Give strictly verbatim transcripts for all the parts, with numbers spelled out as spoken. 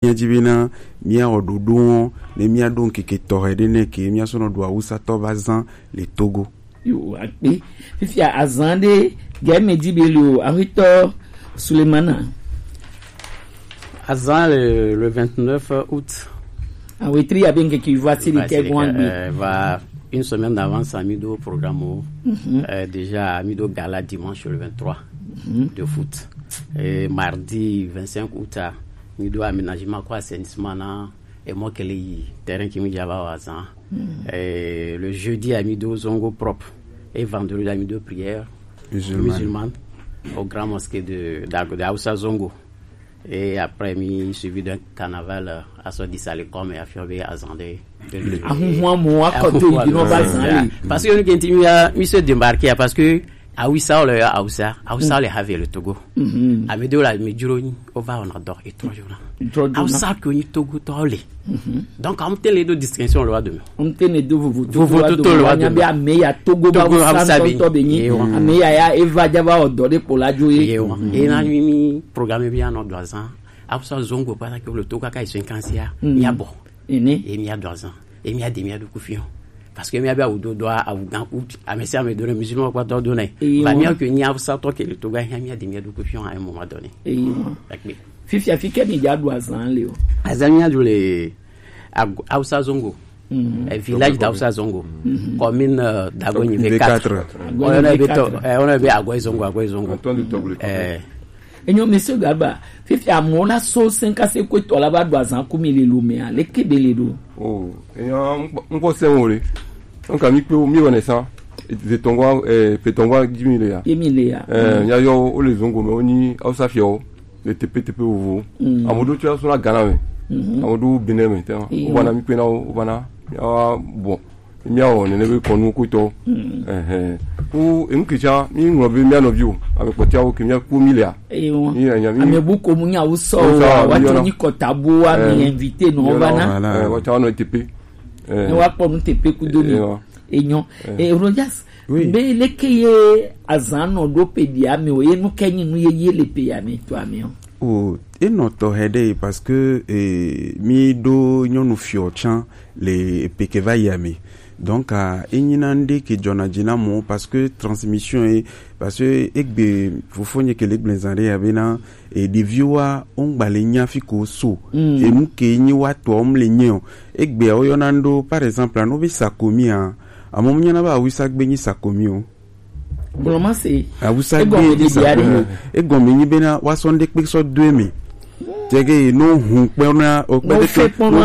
jibina mia ododo ne mia don keke torede ne ke mia sono do Hausa to bazan le Togo yo akpe fifi azande game dibelu arito Sulemana azan le, le vingt-neuf août. Ah oui, tri a bien que voici les euh, va une semaine d'avance à Mido programme mm-hmm. euh, déjà à Mido Gala dimanche le vingt-trois mm-hmm. de foot. Et mardi vingt-cinq août à Mido aménagement quoi assainissement na et moi que les terrain qui me java azan. Et le jeudi à Mido zongo propre et vendredi à Mido prière musulmane au grand mosquée de d'Aoussa Zongo. Et après, il suivi d'un carnaval à Sodi Salécom et à Fiobé à Zandé. Parce que nous continuons à se démarquer parce que à Ouissa, on a Ouissa, à Ouissa, on avait le Togo. À Médéo, la Méduroni, on va, on adore, et trois jours. À Ouissa, qu'on y Togo, Tolé. Donc, on tient les deux distinctions, le roi de on tient les deux, vous vous votez tout le roi de mais à Meya Togo, à Meya, Eva Java, Odoré pour la jouer. Et là, nous programmons bien notre voisin. À Ouissa, Zongo, parce que le Togo, quand il est cinquante ans, il y a bon. Et il y a deux ans. Et il y a des miens de Koufion. Parce que il y a bien ou doit à ou à mes amis de musulmans quoi donner va mieux que n'y a ça toi que le Togo il y a des miens de confiance à un moment donné et fifi africain il y a deux ans léo azania de les à Oussa Zongo village d'Oussa Zongo commune d'Agoni V quatre on a on a bien Agoi Zongo Agoi Zongo eh et nous monsieur Gaba fifi a mona so cinq à c'est quoi toi là-bas deux ans comme il est lumea les kebeledo oh et on peut s'envoler donc ami peut mieux connaissant et tongo eh petongo dimilia dimilia eh ya yo o le zongo me oni Hausa fio le tepe tepe ovo amodo tu so la gana me amodo bineme te o bana mi pena o bana ya bon mi a on ne be konu ko to eh eh o em kicha mi ngo be mi anovio ame potia o kimia ku milia eh ame bu ko munya o so wa toni ko tabu a mi invité no bana eh wa ta no tepe eh wa po no tepe ku doni enyo e Rogers be lekeye azano do pedia mi o yenu kenyi nu ye le peya mi to ami o e no to hede parce que e mi do nyonu fiochan le pekeva yami donc a enyinande ke jona jina mo parce que transmission est parce que egbe fofonye ke legbenzare yabena e di viewer on balenya fiko so mm. e muke nyi watu omlenyo egbe oyonando par exemple no be sakomi a amomunya na ba wisa gbenyi sakomi o boloma se a wisa gbenyi sakomi e gomenyi bena wasonde pe so duemi tege no hun pena o pe de pono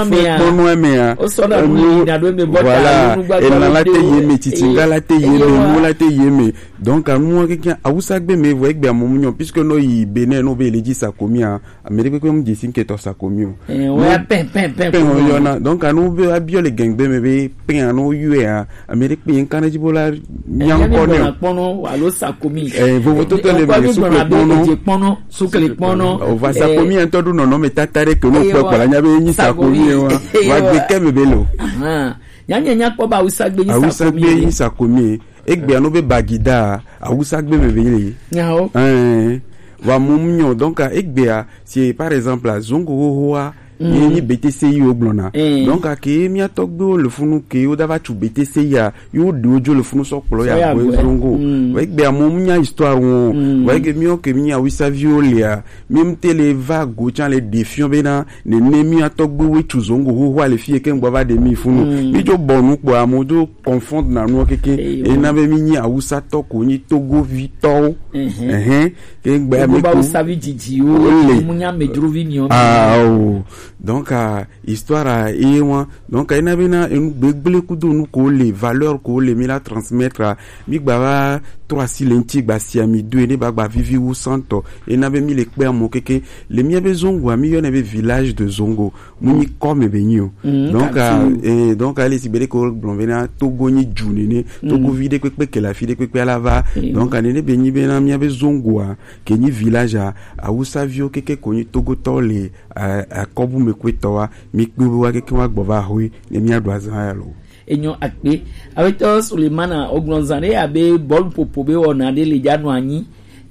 amea o so da ni na do me bota e na la te yeme titinga la te yeme mo la te yeme donc a mo ke a wusa gbe me vo egbe amomunyo puisque no yi bene no be leji sakomi a amerique ko mo disin ke to sakomi o e o ya pen pen pen pen o yona donc a no be abio le gengbe me be pen no yue a amerique pe kan ji bola nyam ko ne pono alo sakomi e vo vo to le me so pono pono so ke pono o va sakomi en todo no no me tatare que no pe ko la nyabe nyi sakomi wa wa gbe keme belo ah nyanya nya ko ba Hausa gbe nyi sakomi Hausa gbe nyi sakomi egbe no be bagida Hausa gbe me bele nyao eh wa mumnyo donc egbe a si par exemple a zongo hoa ni B T C I oblona donc a ke mi atogbe le funu ke o dava tu B T C I ya yo dojo le funu so klo ya bo zongo wa egbe a mumnya histoire won wa egbe mi o ke mi a wisa violia même tele va go chan le défiant bena ne ne mi atogbe we tu zongo ho le fie ke ngba va de mi funu mi jo bonu po amodo confondre na no keke e na be mi ni Hausa to ko ni Togo vito eh ke ngba mi ko savi jiji o munya medrovi mi o ah donc uh, histoire a uh, ewa donc ina bina en begbele kudu nu ko les valeurs ko les mi la transmettre mi gba trois silenti gba siami deux ne ba gba vivi ou santo ina be mi le pe mo keke le mi be zongo mi yo ne be village de zongo muni comme be nyo donc uh, et donc ali sibele ko blonvena Togo ni juni ne Togo vide pe pe ke la fide pe pe la va donc ane ne be ni be na mi be zongo a ke ni village a Hausa vio keke ko ni Togo to le a, a kobu me kwetoa mi kubu wa keke wa gbova hui ne mi adwa zan ya lo enyo akpe awito Sulemana ogbonzane abe bol popo be ona de le janu anyi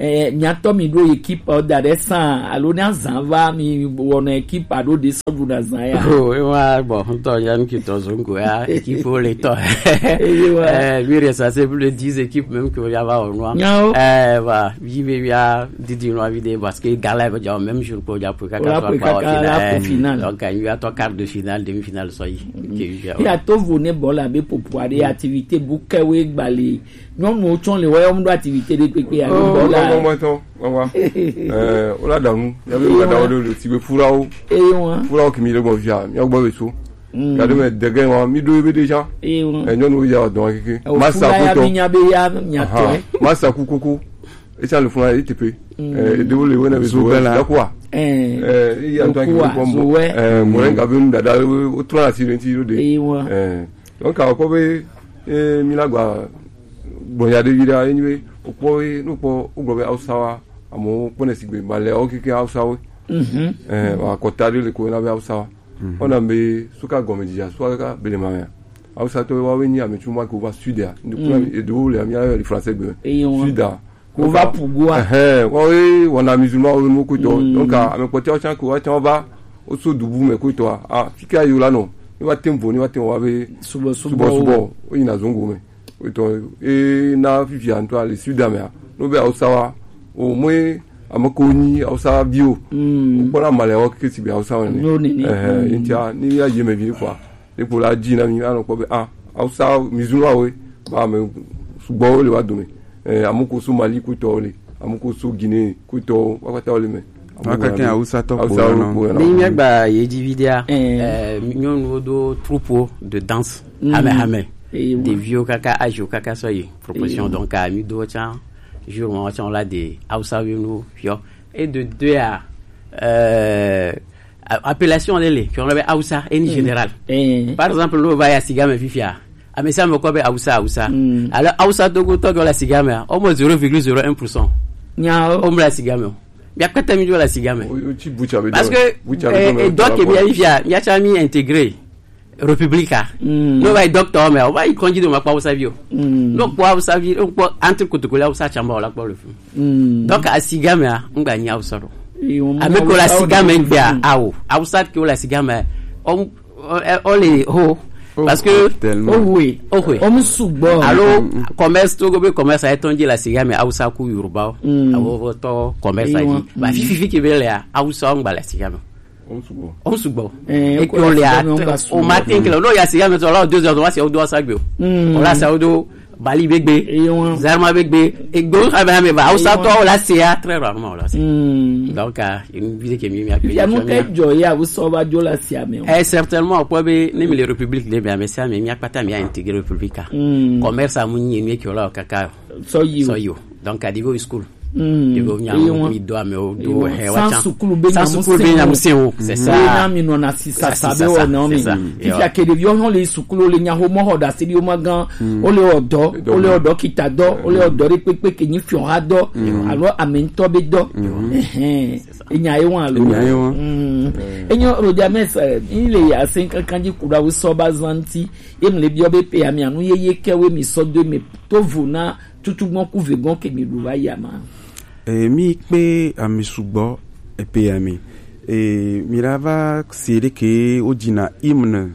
eh miato mi do équipe da descend alo na zanva mi wona équipe ado de so na zan ya oh wa bon to yan ki to zongo ya équipe le to eh lui ça c'est plus de dix équipes même que y avait au noir eh va vive via didi no vidéo parce que gala va même jour pour ya pour ka final donc il y a to quart de finale demi-finale so yi il a to voné bola be pour pouvoir des activités boukewe gbale non no chon le wa do activité de pepe ya bola on va to on va euh on la danu ya be ga dawo de ti be furawo eh won furawo ki mi le go via mi ogbo so ga de me de gen wa mi do be deja eh won e nyon wo ya don keke masa ko to nya be ya nya to masa ku kuku e cha le funa e tepe eh de wo le wona be so la kwa eh eh ya to ki ko eh mo ren ga be ndada o tro na ti re ti ro de eh donc ko be eh mi la gba boya de vida anyway opo no po ugbo Hausawa amo pone sigbe male o kike Hausawa mhm eh wa kotari le ko na be Hausawa ona be suka gomejia suka bele mama Hausa to wa weni ame chuma ko va suda ndi kula e do le ami le français be suda ko va pugwa eh wa we wona musulman o mo ko to donc ame ko ti o chan ko wa chan ba o so dubu me ko to ah fika yo la no ni wa tempo ni wa tempo wa be subo subo subo o ina zongo me to e na fifia ntwa le sudamea no be Hausawa o mwe amakoni Hausawa bio ko na male o ke ti be Hausawa ni eh intia ni ya je me bi kwa e pour la di na mi ano ko be ah Hausawa mizunwa we ba me subo le wa dume eh amuko su Mali ku to le amuko su Guinée ku to wa ta le me aka ken Hausa to ko no ni mi gba ye di video eh nyon wodo troupeau de danse ame ame des vieux kaka ajo kaka soyi proposition donc à mi do chan jour on chan là des Hausa nous fio et de deux à euh appellation les qui on avait Hausa en général par exemple nous va ya sigame fifia a mais ça me ko be Hausa Hausa alors Hausa dogo to la sigame au moins zéro virgule zéro un pour cent nya o mla sigame bien que tu la sigame parce que donc bien fifia ya chami intégré Republica no vai docteur mais on va y conduire ma pas savio no kwa savio on entre kotokola usa chamba la kwa le donc a sigame on gagne Hausa ro avec la sigame bia awo Hausa que la sigame on on les ho parce que oh oui oh oui on subo alors commerce to go be commerce ay tonji la sigame Hausa ku Yoruba awo to commerce ay ba fifi ki be le Hausa on ba la sigame on subo on subo et qu'on les a au matin que non ya sigame to là deux heures on va se do sagbe on la sa do bali begbe zarma begbe et go aba me ba Hausa to la sia très rarement là donc une vidéo qui mi mi ya mo ke joya wo so ba jo la sia me eh certainement pour be ni les républiques les bien mais ça mais mi akpata mi a intégré république commerce a munyi mi ki ola kaka so you so you donc à niveau school Digo nyam mi do ame o do he wa chan sukulu be nyam se o c'est ça na mi no na sisa sabe o na mi if ya ke de yo le sukulu le nya ho mo ho da se di o magan o le odo o le odo kita do o le odo re pepe ke ni fi ha do alo amento be do eh enya ye wan lo enyo roja mes ile ya sen kanji kura wo so bazanti em le bi obe pe ami anu ye ye kewe mi so de me to vuna tutu gbon ku vegan ke mi lu wa ya ma e mi pe ami sugbo e pe ami e mirava sere ke ojina hymne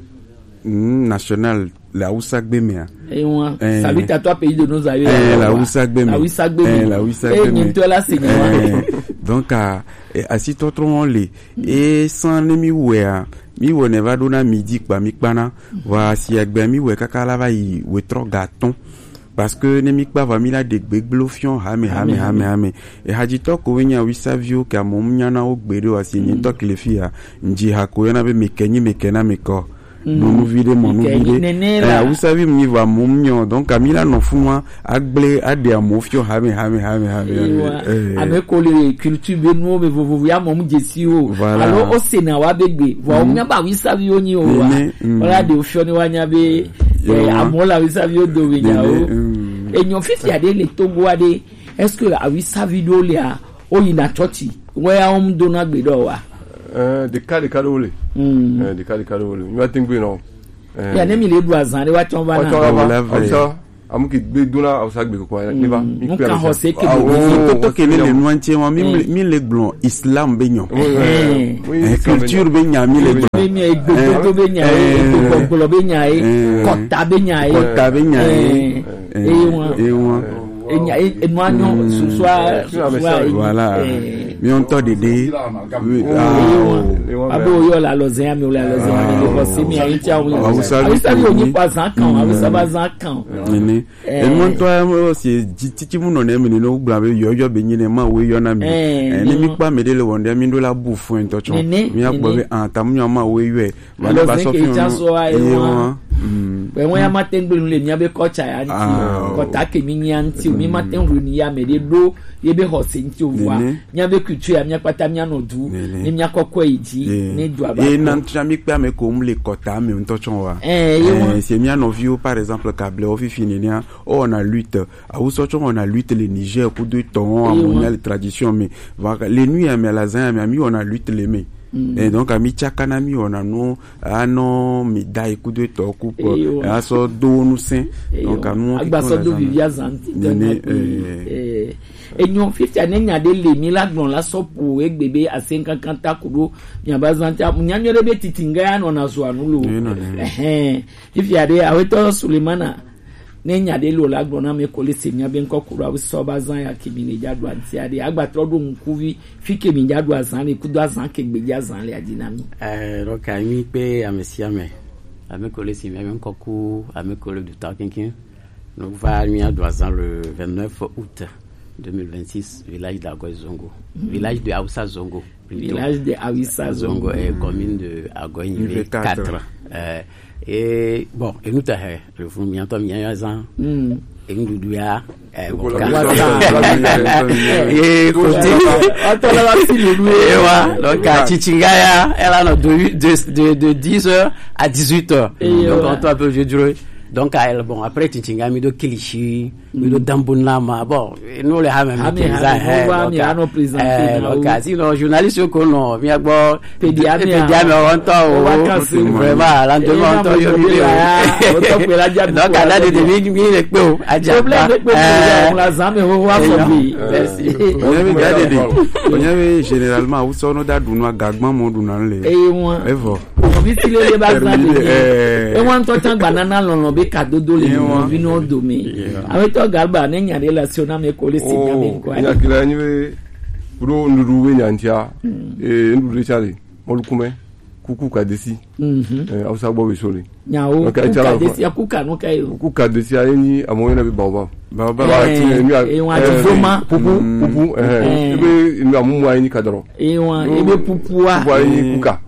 national la Hausa gbemea e won salute à toi pays de nos aïeux la Hausa gbemea la Hausa gbemea la Hausa gbemea e ni to la seigneur donc a asi totron le e sans mi wea mi wo ne va dona midi pa mi pana wa si agbe mi we kaka la va yi we tro gaton parce que ne mi pa va mi la de gbeglofion ha me ha me ha me ha me e haji to ko wenya wi savio ka mom nyana o gbere wa si nyi to klefia nji ha ko yana be mekenyi mekena meko no nous vide mon nous vide eh vous savez mi va mom nyo donc amila no fuma agble ade amofio ha me ha me ha me ha me avec le culture be no be vovo ya mom jesi o alors o se na wa begbe wa nya ba wi savio nyi o wa ola de ofio ni wa nya be amola wi savio do we nya o enyo fifi ade le togo ade est-ce que a wi savio le a o ina church where am do na gbe do wa euh de cas de carole mm euh de cas de carole you are thinking no ya ne mi le du azan re wa chon ba na Hausa amuki be duna au sagbe ko ya ne ba mi pe ka hose ke do to ke le nuantie wa mi mi le blon islam be nyon culture be nya mi le be mi egbo be nya egbo be nya kota be nya kota be nya e won e won enya enu anyo susua susua voilà mi on to dede abo yo la lozen mi o la lozen mi le bosi mi ayi ti awon awusa mi o ni pa zan kan awusa ba zan kan ni e mo to o si titi mu no na mi ni no gba be yo yo be yin ma we yo na mi ni mi pa me de le wonde mi do la bu fun en to chon mi agbo be an ta mu ma we yo e ma ba so fi no e won ya ma ten gbe le mi abe culture ya nti ko ta ke mi nyan ti mi ma ten ru ni ya me de do ye be hose nti o wa nya be kutu ya nya pata nya no du ni nya kokko eji ni du aba e nan tra mi pa me ko mle kota me nto chon wa eh c'est mi no vieux par exemple câble o fi fini ni on a lutte a où so chon on a lutte le Niger pour de ton mondial tradition mais les nuits à Melazan mais mi on a lutte les mais Mm. Et donc ami chakana mi on a no ano mi dai ku de to ku po a so do nu sen donc anu agba so do vivia zanti de eh enyo fifty anenya de le mi la gbon la so po egbebe asen kankan takuro mi abazanti munyanyore be titinga ya no na so anu lo eh if ya de aweto Sulemana nenya de lo la gbon na me ko le se mi abe nko kuro awi so bazan ya kibini jadu anti ade agba todo nkuvi fike mi jadu azan le kudu azan ke gbeja azan le adinami eh donc ami pe amesia me ame ko le se mi abe nko ku ame ko le du takinkin donc va mi jadu azan le vingt-neuf août deux mille vingt-six village d'Agoy Zongo mm-hmm. village de Aoussa Zongo village de Aoussa Zongo et commune de Agoy quatre euh et bon et nous t'as le fond bientôt mi azan et nous doua eh bon et côté attends la fille et wa donc à Chichingaya elle a de de de dix heures à dix-huit heures donc on peut un peu jouer donc elle bon après Chichingaya mi do Kilichi mi do Dambunlama bon nous les hamem mi ano présenter donc sinon journaliste ko no mi agbo pédiamia on to vraiment là devant to yo mi o to pe la jabi donc ala de mi mi le pe o aja on la zame ho wa fo bi merci on mi gade de on y généralement ou so no da dunu agagban mo dunu le e won e vo o bi ti le le ba zame e won to tan banana lolo be kadodo le vi no do mi aweto galba nenya relation na me ko le sinya me ko ina kila nyiwe pro nduru we nyantia e nduru chale molukume kuku kadesi eh ausa bo we sole nyawo kadesi akuka no kai kuku kadesi ayini amoyo na be baoba baoba e wa de foma pupu pupu eh ebe ina mumu ayini kadoro e wa ebe pupua pupu ayini kuka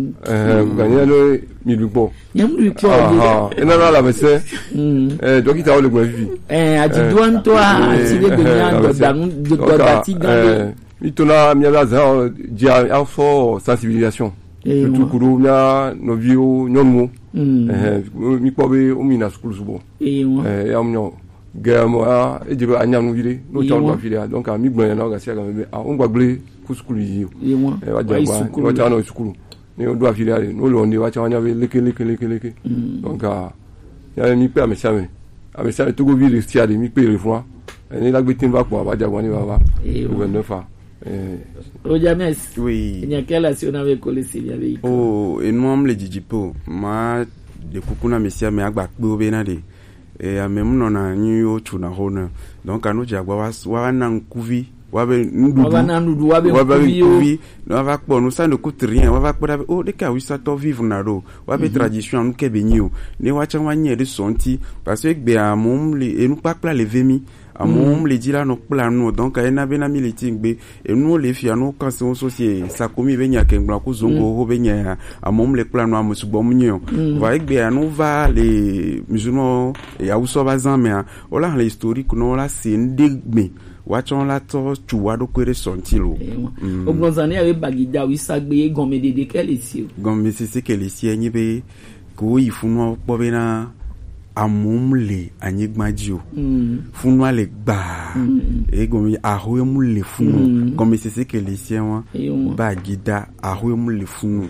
eh ganya no mi lupo nyamdu ko ah ina la la bese eh dokita o le gbo vivi eh ajidu anto a ti le be nya do danu do dati dan mitona mi ala za dia alfo sensibilisation tout kuru mia no vio nyomo eh mi ko be o mi na school subo eh am nyo gamo a e je ba anyam no vire no chawo ba vire donc mi gbon na ga sia ga me a on gbagble ku school yi eh wa ja ba wa cha no school ni o do afiri ale no lo ni wa cha nya be leke leke leke leke donc ya mi pe amesa me amesa me to go vire sia de mi pe re fun ni la gbe tin ba po ba ja gwa ni baba vingt-neuf ans eh o james oui nya kala si ona be ko le si ya be oh e no am le jijipo ma de kukuna mesia me agba pe obe na de e amem no na nyi o tu na ho na donc anu jagwa wa na nkuvi wabe ndudu wabe na ndudu wabe nkuvi no va po no ça ne coûte rien wa va po oh de ka wi ça to vivre na ro wabe tradition nu ke benyo ne wa chan wa nye de sonti parce que be amom le e nu pa pla le vemi amom le dira no pla no donc e na be na militi gbe e nu le fi anu kan se on socie ça komi be nya ke ngba ku zongo ho be nya amom le pla no amusubo munyo va gbe anu va les musulmans et auso bazan mais ola le historique no la c'est ndegbe wachon la to chuwa do kwere sontilo ogbonzani awe bagida wi sagbe gombe de kele si gombe sisi kele si enyibe ko ifunu pobe na amumle anyigmaji o funu ale gba e gombe ahoe mule funu gombe sisi kele si won bagida ahoe mule funu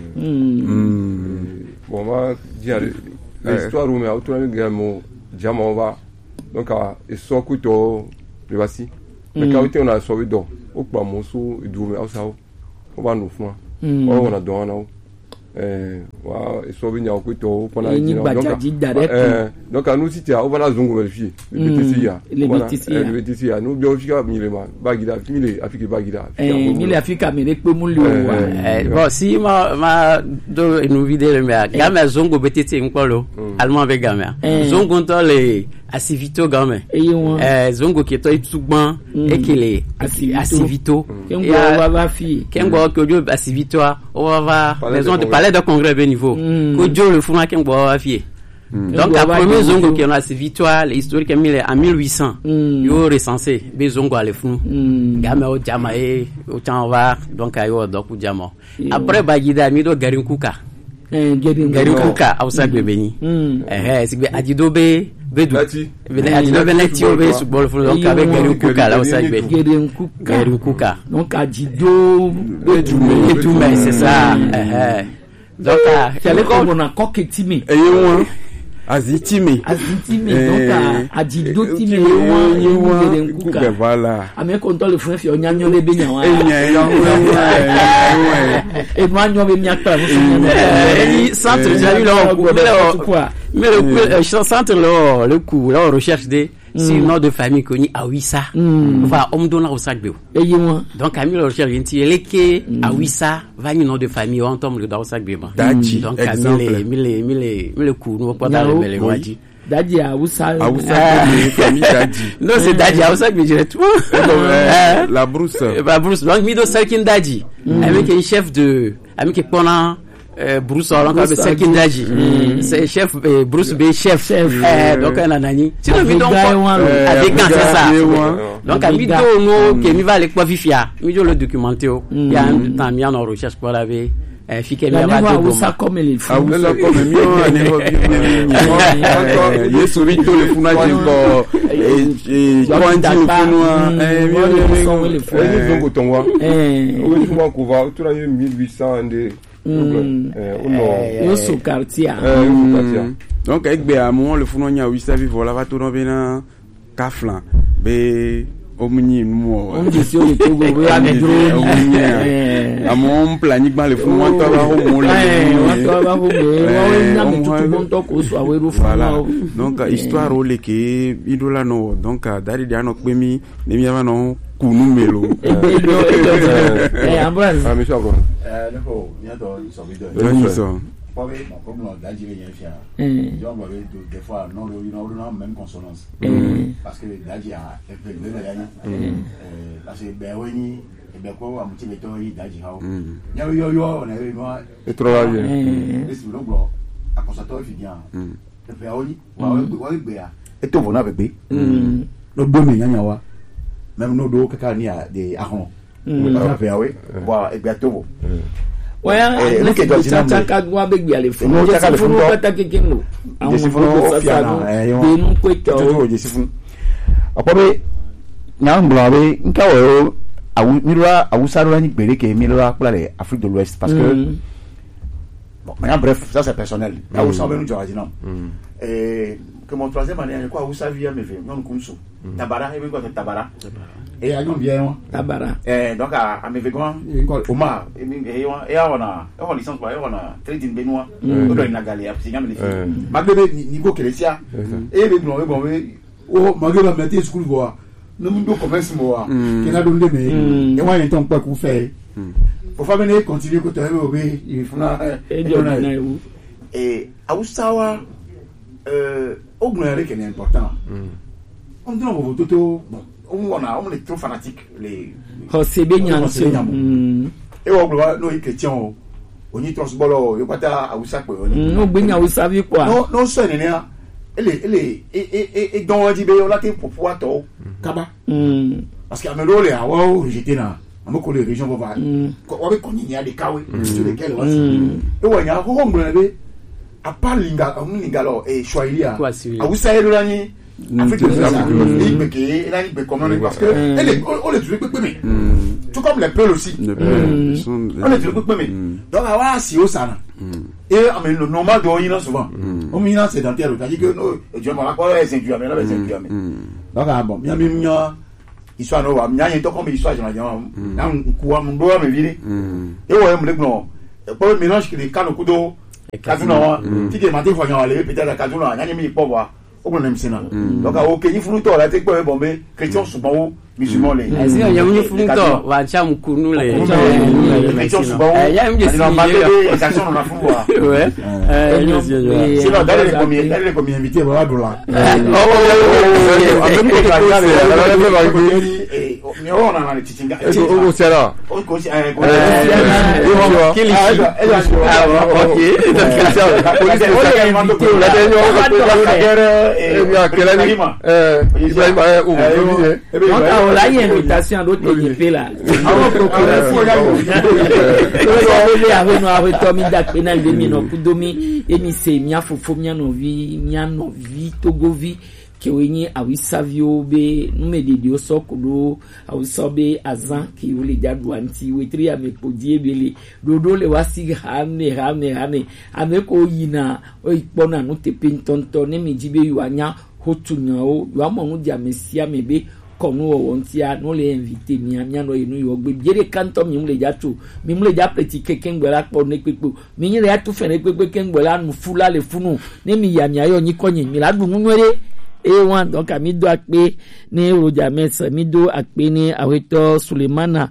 bon ma diare l'histoire où mais autour de gamo diamant va donc a eso kuto le basi mais quand on a so do o pa mo so du me ausa o ba no fun o na do na o eh wa eso bi nya kuto o na ji na donc eh donc nous si tu a o ba na zungu vérifier le B T C ya le B T C ya le B T C ya nous bio fika mi le ma ba gida mi le afiki ba gida eh mi le afika mi le pe mu le o bon si ma ma do nous vider le mais gamma zungu B T C nkolo allemand be gamma zungu to le asivito gamma eh zungu ki to itugban ekele asivito kengo wa ba fi kengo ko jo asivito o va maison de palais de congrès be niveau ko jo le fuma kengo wa fi donc la première zongo qui on a asivito l'historique en mille huit cents yo recensé be zongo ale funu gamma o jama e o tanwa donc ayo do ku jama après bagida mi do garin kuka garin kuka ausa gbebeni eh eh sigbe ajido be bedu bele ajido be leti o be subol funu donc avec garin kuka la ausa gbe garin kuka garin kuka donc ajido bedu bedu mais c'est ça eh eh donc c'est comme on a koketimi et yo azitime azitime donc ajido time yo yo garin kuka voilà ame konto le fun fi onyanyo le be nyawa et moi nyo be miata et centre j'ai eu là mais le centre là le coup là recherche des c'est nom de famille connu Awissa va homme donna au sac bio et yo donc Camille recherche inti eleke Awissa va ni nom de famille on tombe le dans sac bio Daji donc Camille mille mille mille coup nous pas dans le Melewaji Daji Awissa Awissa famille Daji non c'est Daji Awissa que je dirais tout la brousse la brousse donc mi do Selkin Daji avec un chef de avec qui pendant Bruce on a Selkin Daji c'est chef Bruce B chef donc un anani si nous vidons avec c'est ça donc à vidéo nous que mi va aller quoi vifia mi le documenter il y a un temps mis en recherche pour laver fike mi va de Awissa comme il faut Awissa comme mi on est yesu rito le funaji ko et kwanji le funwa eh mi on le faut ni zongo tonwa eh o tu ko va tu la mille huit cents de yo so quartier donc avec be amon le funo nya Awissa vi voilà va tourner bena kaflan be omni mo on dit sur le Togo we a des drone amon planique ba le funo to ba ho mo le to ba ho be na mi tout bon to ko so aweru voilà donc histoire o le ke idola no donc dari dia no pe mi ne mi ava no kunu melo eh Ambroise ah monsieur Ambroise eh leko ni do so video ni so pas mais comme non Daji vient faire je on va des fois non le non non même consonance parce que Daji a un peu de la euh parce que ben oui et ben quoi à moitié mettons Daji ha yo yo yo on est moi et trop là et c'est le blanc à constater finir et ben oui wa wa be ya et to vona be no do me nyanya wa même no do kaka ni a de ahon on fait oui voilà et bien to ouais le que tu as t'as qu'à voir avec bien les fonds no t'as le fonds t'as que kingo on faut faire eh on ko to je suis après na mblawe nka wo awu mirwa Awissa ro ni gbere ke mirwa pour les Afrique de l'Ouest parce que bon maintenant bref ça c'est personnel Awissa ben nous jardinam et que mon troisième année quoi Awissa via me fait non comme ça tabara et quoi tabara et à nous bien tabara eh donc à me fait quoi Omar et et et on a on licence quoi on a trading benoît on doit na galer c'est ngam les filles magbe ni go kelesia et be bon bon o magbe la mettre school voir no mundo commerce mo wa ke na do ndeme e wa yen ton pa ku fe faut faire venir continuer ko to be il faut na et Awissa wa euh augmenter qui est important on dit on va tout on a on est trop fanatique les c'est bien et on va nos chrétiens on y transbolo yo pata Awissa ko no gbenya Awissa vi quoi non non so ni na ele ele e e e don di be o la te pouvoir to kaba parce que amelo le awa o rejeter na amoko le région va ko wa ko ni ya de kawe sur lesquels on e wa nya ko ngolo na be a part linga on linga lo e Swahili Awissa e lo la ni Afrique de l'Ouest il be là il be comment parce que elle on les trucs mais tout comme les peuls aussi on les trucs mais donc awa si o sana et mais le normal de on souvent on m'y sédentaire c'est-à-dire que no je me rappelle c'est du mais là c'est du mais donc ah bon bien bien histoire no wa mia yin to comme histoire je na na kuwa mbo me vile et ouais me non pas mélange que les canaux kudo kaduna tike mate fo yan le peut-être kaduna nya mi po wa o ko nem sina donc o ke ni funu to la te ko e bombe chrétien souvent o musulman le asi ya mu funu to wa cha mu kunu le chrétien souvent ya mu si na mate de exaction na funu wa ouais euh c'est là dans les premiers dans les premiers invités voilà dola oh avec ko ka ya le mais on a les titinga o sera o ko si eh ko ok on a une invitation à l'autre équipe là. Avec nous avec Tommy Dakpenal de Mino Kudomi et mi se mia fofo mia novi mia novi togovi ke wenye awisavio be numede dio sokodo awisobe azan ki wole jadwanti wetri amepodie bele dodo le wasi hane hane hane ameko yina o ipona no tepintonto ne mejibe yuanya hotunyao yuamo no dia mesia mebe kono wontia no le invité mi amia no yinu yo gbe jere kanto mi mle jatu mi mle ja petit keken gbera po ne pepo mi yin le atu fe ne pepe ken gbera nu fula le funu ne mi ya mi ayo yin konyin mi la du nunwere e wan donc ami do akpe ni roja mesa mi do akpe ni aweto Sulemana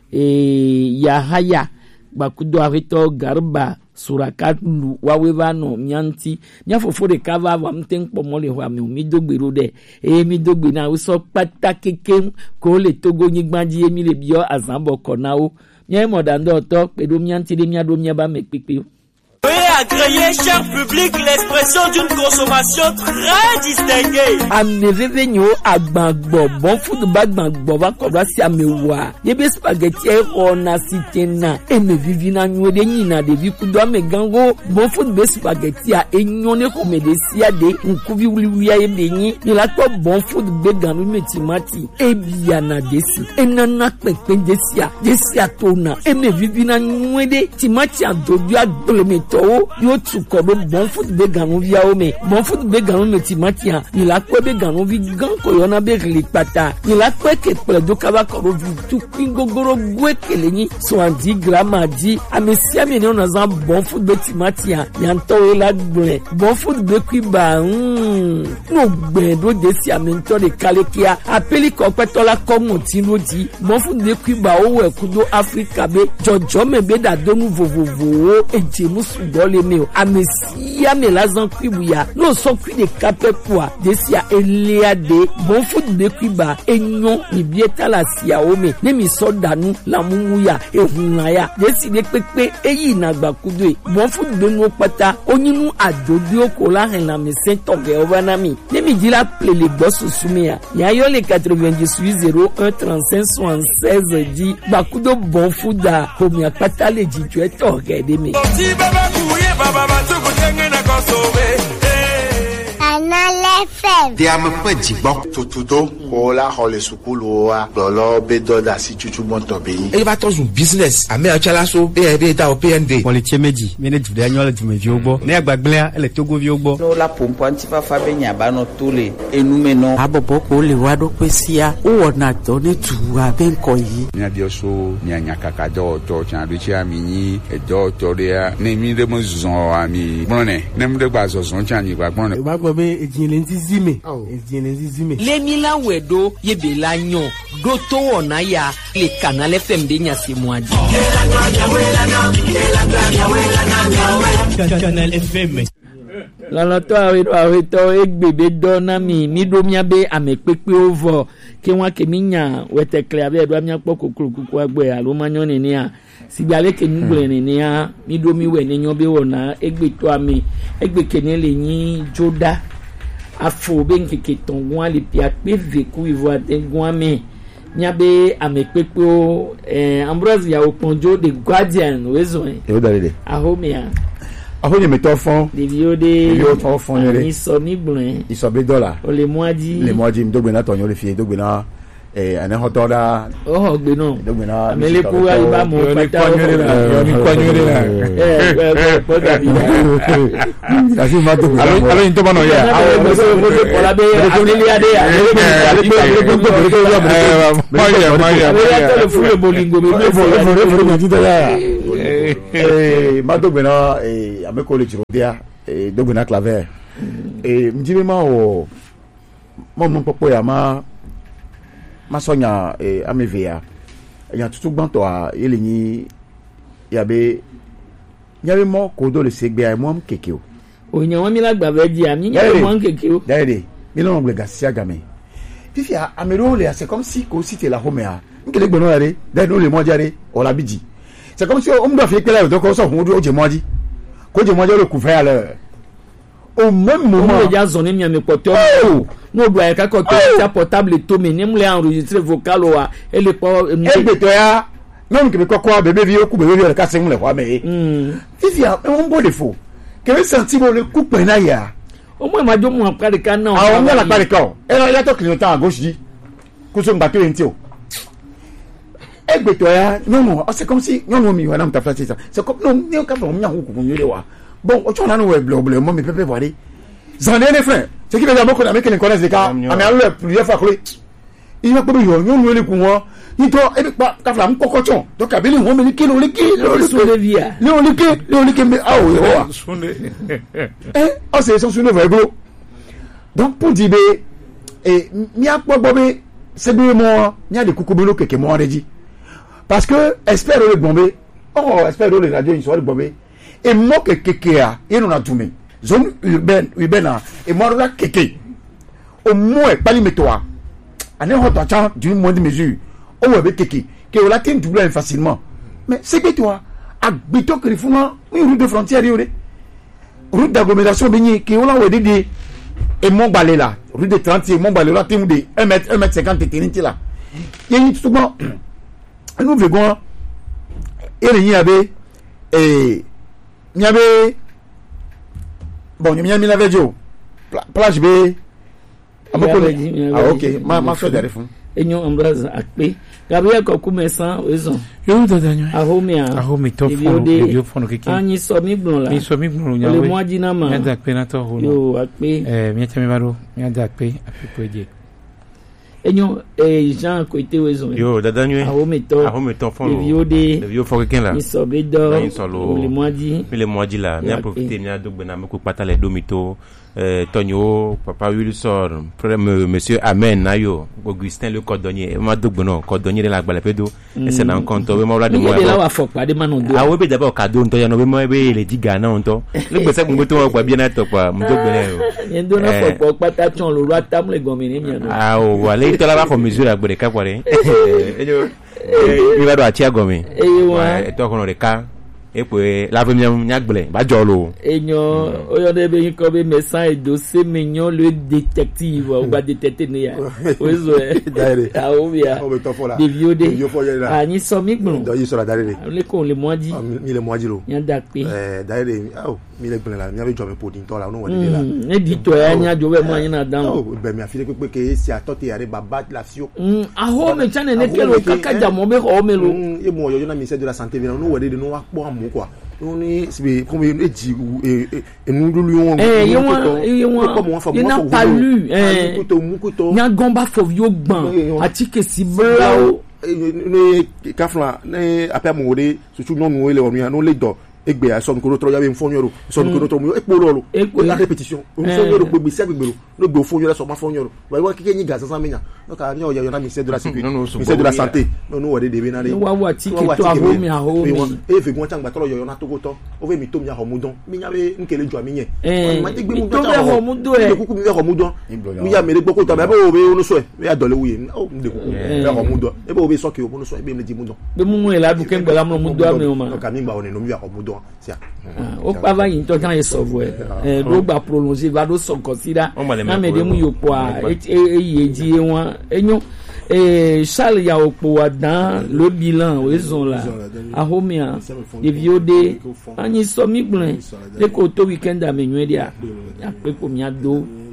e Yahaya bakudo aweto Garba Surakatu wawevano mianti nyafofo de kava wa mtenpo mole wa mi do gbero de e mi do gbe na o so patakeke ko le togo nyigbanji emi le bio azambo konao nye modando to pedo mianti de miado miaba me pepe. Veuillez agréer, cher public, l'expression d'une consommation très distinguée. Amevevenyo agbagbo bon food bagbagbo va kodwa si amewa. Yebe spaghetti e ona sitena. E me vivina nwede nyina de vi kudo me gango bon food be spaghetti a enyone ko me de sia de nkuvi wuli ya yebe nyi. Ni la to bon food be ganu metimati. E biya na desi. E nana pepe desia. Desia tona. E me vivina nwede timati adodu agbole to yo tu ko be bon foot be ganu via o me bon foot be ganu me timati a ni la ko be ganu vi gan ko yo na be ri pata ni la ko ke pre do ka ba ko vi tu pingogoro gwe kele ni so andi grama di amesia me ni ona za bon foot be timati a ni anto we la gbe bon foot be ku ba mm no gbe do de si amento de kalekia apeli ko peto la ko mo ti no di bon foot be ku ba o we ku do Africa be jojo me be da do nu vovovo eje musu dole me o amesia me lazan kwibuya no so kwi de kapepua desia elia de bon foot de kwiba enyo ni bieta la sia o me ne mi so danu la mumuya ehunaya desi de pepe eyi na gbakudo e bon foot de no pata onyinu adodi okola hen la me sento ge obanami ne mi dira ple le boss sumia ya yo le quatre-vingt-dix-huit zéro un trente-cinq soixante-seize di gbakudo bon foot da ko mi apata le jijo e to ge de me Canal F M. Dia me pe jigbo tututo ko la hole sukulu wa lolo be doda si chuchu monto be yi. E ba to sun business ame achala so be e be ta o P N D. Politie meji me ne jude anyo le jume vi ogbo. Ne agbagble a ele togo vi ogbo. No la pompo anti fa fa be nya ba no tole enu me no. Abobo ko le wa do pesia o wona to ne tu a be nko yi. Nya bi so nya nya kaka do to chan do chi ami ni e do to de a ne mi de mo zon ami gbonne ne mu de gba zo zon chan ni gba gbonne. Ba gbo be ejin nti zime ejin nti zime lemi la wedo yebe la nyon do to wona ya le Canal F M de nya se moadi Canal F M la la to awe awe to egbebe dona mi mi do mia be amepepe ovo ke won ke mi nya wete clear be do mia poko kuku agbe alo manyo ni ni a sigbale ke mi gbe ni ni a mi do mi we ni nyon be wona egbe to ami egbe ke ni le yin joda afo ben keke tongwa le pia pe veku ivoa dengwa me nyabe amepepo eh Ambrose ya oponjo the Guardian wezo eh e o dalele ahomia aho ni meto fon de viode yo to fon yere ni so ni blin iso be dollar o le moadi le moadi mdogbe na tonyo le fie dogbe na eh ane hotoda oh gbe no do gbe na amele ku ayi ba mo pata yo ni kwanyere la eh eh poda bi kasi ma to alo alo into bano ya awo mo so mo ko la be amele ade amele maya maya amele to fu le bolingo me be fo eh ma do gbe na eh ameko le chirodia eh do gbe na claver eh mjibe ma o mo mo popo ya ma ma sonya eh amevia ya tutu gbanto a ele ni ya be nyabe mo ko do le segbe ai mo keke o onya wa mi la gba be di ami nyabe mo keke o dede mi no ngbe gasia game fifi a amero le c'est comme si ko si te la home a nkele gbe no yare dede no le mo jare o la biji c'est comme si o mo do fi pele o do ko so fun o je moji ko je moji le ku fa le au même moment on déjà zoné mi amekoto no do ay ka ko to ta portable to me ni mo le enregistrer vocal wa e le po e gbe to ya non ke be kokko bebe vi oku bebe vi o ka se mo le kwa me mm fifi a on bo le fo ke be senti mo le ku pe na ya o mo ma jo mo apare ka na ah on me la pare ka o e la to clignotant à gauche di ku so ngba to enti o e gbe to ya non non c'est comme si non non mi wa na mta flat ça c'est comme non ni o ka fo mi ahun ku ku nyere wa bon o chona no we blo blo mo mi pepe voir zan les frères c'est qui veut dire beaucoup d'américains connaissent les cas mais alors plusieurs fois clé il va pas yo yo no le ku won ni to e pa ka fla mko kochon donc abeli won mi kilo le ki le le via le on le ki le on le ki me ah oui wa eh oh c'est son sur le vrai gros donc pour dire et mi a po bobe c'est bien moi ni a de kukubelo keke mo reji parce que espère le bomber oh espère le radio une soirée bomber et moi que kekea et non a tout mais zone urbaine urbaine et moi là keke au moins pas limite-toi en un autre temps d'une moindre mesure au moins keke que on l'atteint double facilement mais c'est que toi à bito que font une route de frontière yore route d'agglomération béni que on l'a ouais dit et mon balai là route de trente mon balai là tim de un mètre un mètre cinquante téniti là il y a souvent nous vegon et il y avait et nyabe bon nyamia mi la vejo plage be amoko ah ok ma ma so dare fun enyo ambraza akpe gabriel ko kumesan ozo yo dadanyo ahomia ahomi to fon yo fon keke anyi so mi gbon la mi so mi gbon nyawe le moji na ma ya da pe na to ho no yo akpe eh mi temi baro mi da pe afipoje enyo eh Jean ko ite wezo yo dadanyo ahomi to ahomi to fon le viode le viode fon keke la mi so be do mi so lo le moji mi le moji la mi a profiter mi a dogbe na me ko pata le domito euh Tonyo papa Wilson frère monsieur Amen nayo Augustin le cordonnier ma dogbe no cordonnier de la gbale pedo e se na nkonto we mo la de mo la wa fo pade manu do ah we be daba kado nto ya no we mo be le diga na nto le gbese mo to gba bi na to pa mo dogbe na yo endo na fo po pata chon lo ro atam le gomi ni mi no ah o wa le to la ba fo mesure agbere ka kware ejo mi ba do atia gomi e wa e to kono de ka epe la première nyagbele ba jolo enyo oyode be ko be médecin et dossier mignon le détective ou ba détecter ne ya ozo e ah o bia de viode ani so mi gbon do yi so la dare le ko le moji mi le moji lo yan da pe eh dare oh mi le gbon la mi ave jo me podin to la no wodi la e di to ya nya jo we mo yin na dan oh be mi afile pe ke si atote yare baba la fio ah ho me chane ne kelo kaka mo be ho me lo e mo yo na ministère de la santé vi no wodi de no wa po quoi on est c'est comme une dit et nous lui eh yo yo n'a pas lu eh nya gomba fovio gban atike si blao ne kafla ne apia mo de surtout non nous le on no le do egbe a son ko tro ya be fonyo son ko tro mo epo lo la répétition on fonyo ro gbegbe si agbegbe lo gbe fonyo la so ma fonyo wa wa kike yin gasa menya donc a ni o ya na ministère de la sécurité ministère de la santé no no wode de be na le wa wa tike to aho mi aho mi e fe gun tangba tro yo yo na to go to o fe mi to mi aho mudon mi nya be nkele ju ami yen ma te gbe mu to be aho mudo e kuku mi aho mudon mi ya mere gboko to be o be o no so e me ya dole wuye o mi de kuku be aho mudon e be o be so ke o no so e be me di mudon be mu mu e la bu ken gbe la mu mudo ami o ma donc ami gba o ni no mi aho mudon sia o pa va yin to kan e so vo e eh do gba prolonger va do so consider na me de mu yo po a e ye ji won enyo eh Charles ya opo adan le bilan o ezon la ahomia de viode ani so mi gbon e ko to weekend amenyu dia ya pe ko mi ado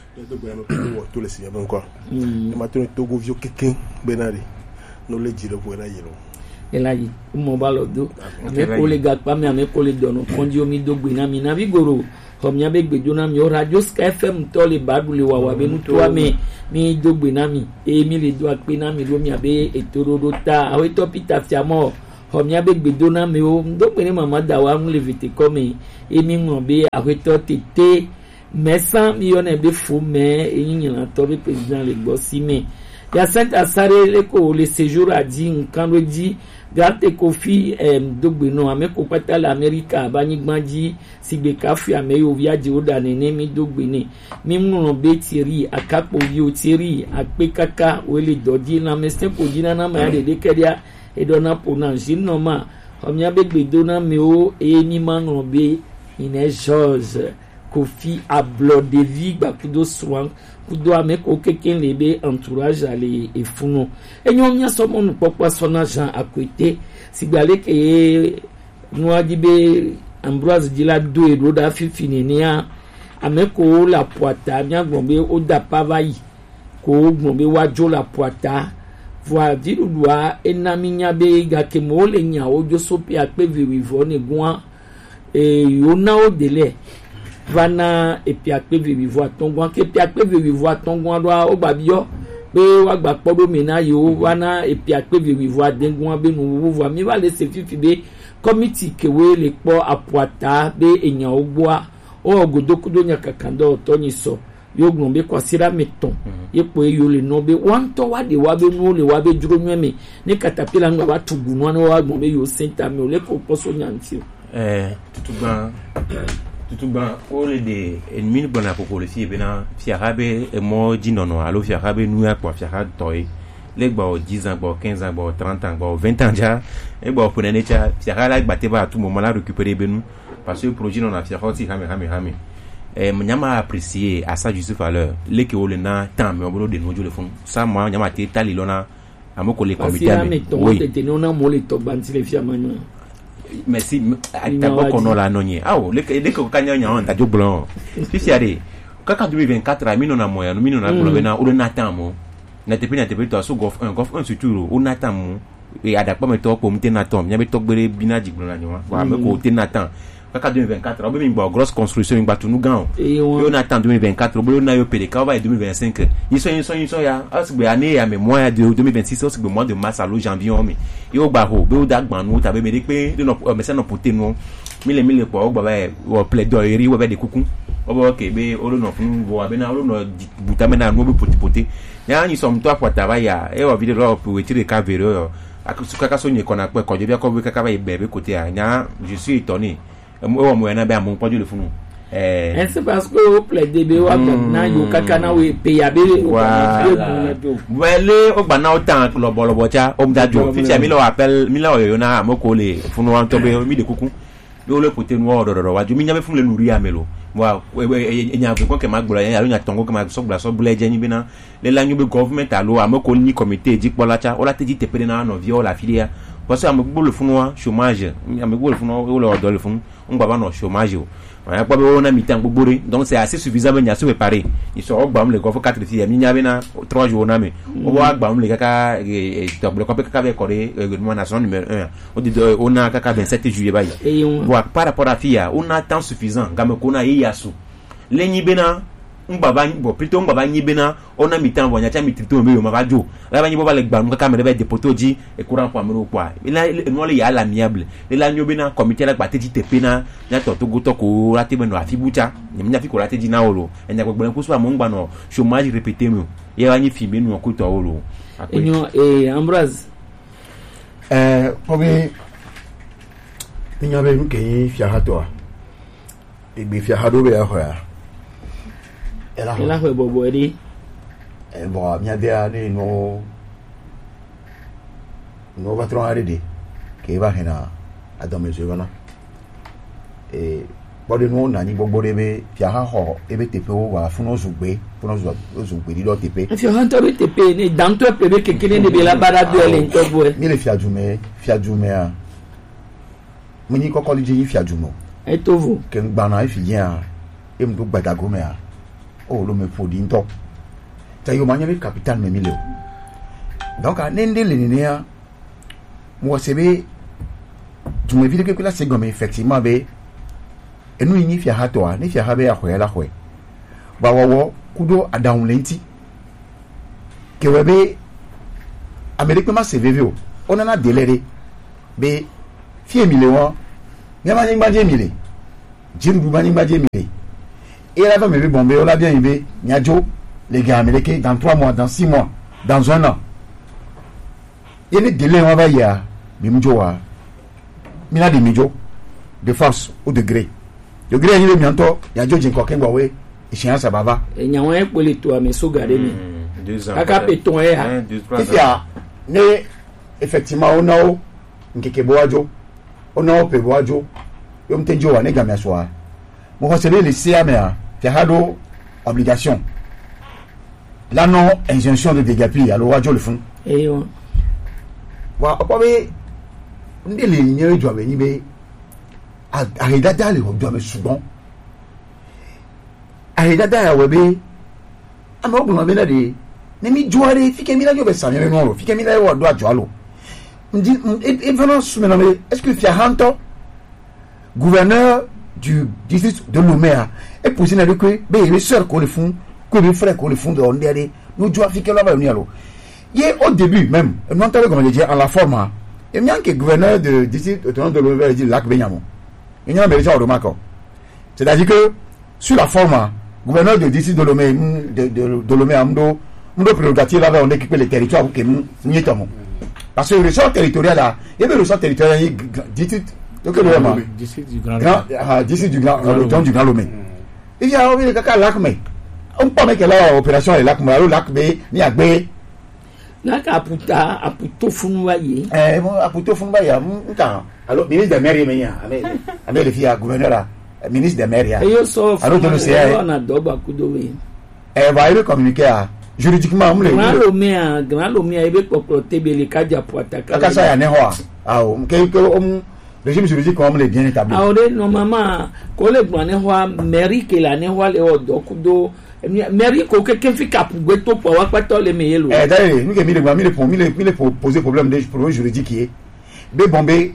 to gbe na ko to le si ya quoi e ma to to go vio keken benari no le jiro ko na yiro ela yi mo ba lo do ame ko le ga pa mi ame ko le do no konji omi do gbe na mi na bi goro homnya be gbejo na mi o radio Sky F M to le badule wa wa be nu to ame mi do gbe na mi e mi le do ape na mi lo mi abe etorodo ta awe to pita fiamo homnya be gbejo na mi o do pe ni mama da wa mu le vite come e mi mo be awe to tete mesan mi yo na be fu me e yin la to be president le gbo si me ya Saint Asare le ko le séjour a dit nkan lo di garte kofi em dogbe no ame ko pata la America bani gbanji sigbe kafi ame yo viaje o da nene mi dogbe ni mi mu be tiri akapo vi o tiri ape kaka o le dodi na meste ko dina na ma de de kedia e dona pona jino ma omia be gbedo na mi o e mi manu be ine George kofi a blood de vie ba kudo soin kudo ame ko keken lebe entourage ale e funo enyo mia so mo popo sona Jean akwete sigbale ke no adibe Ambroise Dila do e do da fifini ni a ame ko la poata mia gbonbe o da pavayi ko gbonbe wajo la poata voa diru doa enaminya be ga ke mo le nya ojo sopi ape vivo ne gwa e yona o dele vana epi akpe vivo atongwa ke epi akpe vivo atongwa do o gbabio pe wa gba podo mi na yo vana epi akpe vivo adengwa be nu wo mi va le se fifi be committee kewe le po apuata be enya ogboa o ogodokudo nya kakando to ni so yo gbon be kwasira meton yepo e yo le no be wan to wa de wa be nu le wa be juro nweme ni katapila ngba wa tugunu anu wa gbon be yo senta mi o le ko poso nyanti eh tutugba tutugba o le de enmi bona ko le fi bena fiarabe e mo jinono alo fiarabe nu ya kwa fiara toy le gba o dix ans gba quinze ans gba trente ans gba vingt ans ja e gba pour ne cha fiara la gba te ba à tout moment la récupérer benu parce que le projet non a fiara ti rame rame rame eh nyama apprécier à ça juste valeur le que o le na temps mais on bolo de nojo le fond ça moi nyama te tali lona amoko le comité mais oui te no na mo le to banti le fiama no merci atako kono la nonye awo le le ko kanya nya on ta jo blanc fifi ade kaka deux mille vingt-quatre a mino na moya no mino na ko na o na temps mo na te pina te pe to so gof un gof un surtout o na temps mo e adakpa me to ko mte na tom nya be to gbere bina jigbo na nwa wa me ko te na temps kaka deux mille vingt-quatre o be mi gbo grosse construction mi gba tunu gan o na temps deux mille vingt-quatre o be na yo pede ka va deux mille vingt-cinq yiso yiso yiso ya asgbe ane ya mémoire de deux mille vingt-six asgbe mois de mars à lo janvier o mi yo gba ho be o da gban nu ta be me de pe no me se no pote nu mille mille po o gba ba o plaidoyer we be de kuku o bo ke be o lo no fun bo abi na o lo no buta me na nu be pote pote ya ni som to apota ba ya e o video ro po we tire ka vero yo akaka so nye kona pe ko je bi ko be kaka ba ibe côté a nya je suis étonné mo mo na be amon pojo le funu eh et c'est parce que o plaider be wa na yo kaka na we pe ya be wele o gba na o tan lobo lobo cha o mdajo fi mi lo appel mi lo yo na amoko le funu wan to be mi de kuku be o le côté no o do do wa ju mi nya be fun le nuri amelo wa e nya ko ke magbola ya nya tongo ke mag so gba so bule je ni be na le la nyu be government alo amoko ni comité di polacha o la te di te pe na no vio la filia parce que amegbo le funu chômage amegbo le funu o le odo le funu on gba ba no chômage o ya kwa be wona mi tan gbogbo donc c'est assez suffisant ben ya so préparer ils sont gbam le gofo quatre filles mi nya be na trois jours na me o wa gbam le kaka e to le ko be kaka be coré règlement national numéro un o dit on a kaka vingt-sept juillet ba yi voilà par rapport à fia on a temps suffisant game ko na yi yasu le nyi be na ngbaba bo plutôt ngbaba nyi be na on a mi tan bo nya cha mi trito me yo ma radio la ba nyi bo ba le gbam kaka me be de potoji e courant po amero po il a no le ya l'amiable le la nyo be na comité la gba te ji tepe na nya to to go to ko la te be no afibucha nyam nya fi ko la te ji na olo enya gbogbo en ko so amon gba no chômage répété mu ye wa nyi fi me nu ko to olo enyo eh Ambroise eh pobi tinya be nke fi ahato a egbe fi ahado be ahoya ela ela ho bobo eri e bo mi avea ni no no patron aridi ke ba hena adome zogana e bode no na ni gbogbo rebe fi aha ho ebe tepe o wa funu zugbe funu zugbe di do tepe fi han to be tepe ni dan to pe ke kele ni be la bara do ele nto bo mi le fi ajume fi ajume a mo ni kokoli je yi fi ajumo e to vo ke ngba na fi yin a e mo gbadago me a o lo me fodi nto ta yo manya be capital me mille donc a nende le nenia mo sebe tu me vide que la c'est comme effectivement be enu yin fi ha to a ni fi ha be ahoyela hwe ba wo kudo adan lenti ke webe amerique ma cv o on a déléré be fi mille won nyama ni gbaje mille jiru bu mani gbaje mille et là va me bomber on l'a bien yvé nyajo les gars américains dans trois mois dans six mois dans un an il y a des délais on va y a bimjo wa mina de mijo de force ou de gré de gré ni le mianto nyajo jinko kengwa we échéance baba et nyawo e pole to ame so gade mi aka peton e ha il y a ne effectivement on a nkeke boajo on a pe boajo yo mtenjo wa ne gamia soa mo ko sele le C A M A fi hado obligation la non injonction de dégapi alors wajo le fond et on wa opo be ndele nyen jo be ni be arida dale o do me sugbon arida dale we be ama ogun be na de ne mi joare fi ke mi la jo be sa mi no fi ke mi la wo do ajo alo ndi e vraiment soumena me est-ce que Fiahanto gouverneur du district de Lomé est posé na que be les sœurs ko le font que les frères ko le font de ondere nous jo africain là ba ni alo yé au début même non t'avais comme le dire en la forme et bien que gouverneur de district autonome de Lomé dit lac Benyamo il y a un au Mako c'est-à-dire que sur la forme gouverneur de district de Lomé de de de Lomé amdo mdo prérogative là on équiper les territoires pour que ni tomo parce que le ressort territorial là il y a le ressort territorial district donc le district du Grand ah district du Grand le du Grand Lomé il y a le kaka lac mais on peut mettre là opération et lac mais le lac be ni agbe na ka puta aputo funwa ye eh bon aputo funwa ya nta alors ministre des maires mais avec avec le fia gouverneur ministre des maires et yo so alors de l'Océan on a doba kudowe eh va il communiquer juridiquement on le Grand Lomé Grand Lomé ebe protéger les cadres pour attaquer kaka ça ya ne ho ah o quelque on régime juridique comme les bien établi ah on normalement ko le gban ne ho mairie que la ne ho le odo kudo mairie ko quelqu'un fi cap gbeto pour wa pato le meyelo eh d'ailleurs nous que mi le mi le mi le mi le poser problème de problème juridique qui est be bombé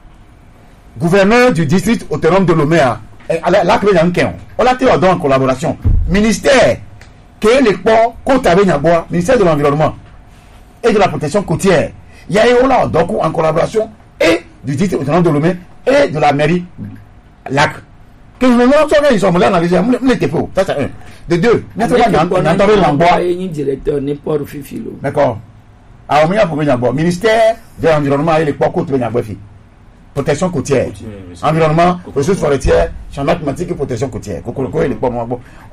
gouverneur du district autonome de Lomé là là que bien ken on l'a été en collaboration ministère que les ports côte avec Niabois, ministère de l'environnement et de la protection côtière. Il y a eu là donc en collaboration et du district autonome de Lomé et de la mairie lac. Que nous avons ils sont là analyser les dépôts. Ça c'est un. De deux, nous avons entendu l'embois et directeur n'importe fifilo. D'accord. Alors on y a pour Niabois, ministère de l'environnement et les ports côte avec Niabois. Protection côtière, environnement, ressources forestières, changement climatique et protection côtière. Kokoroko et les pommes.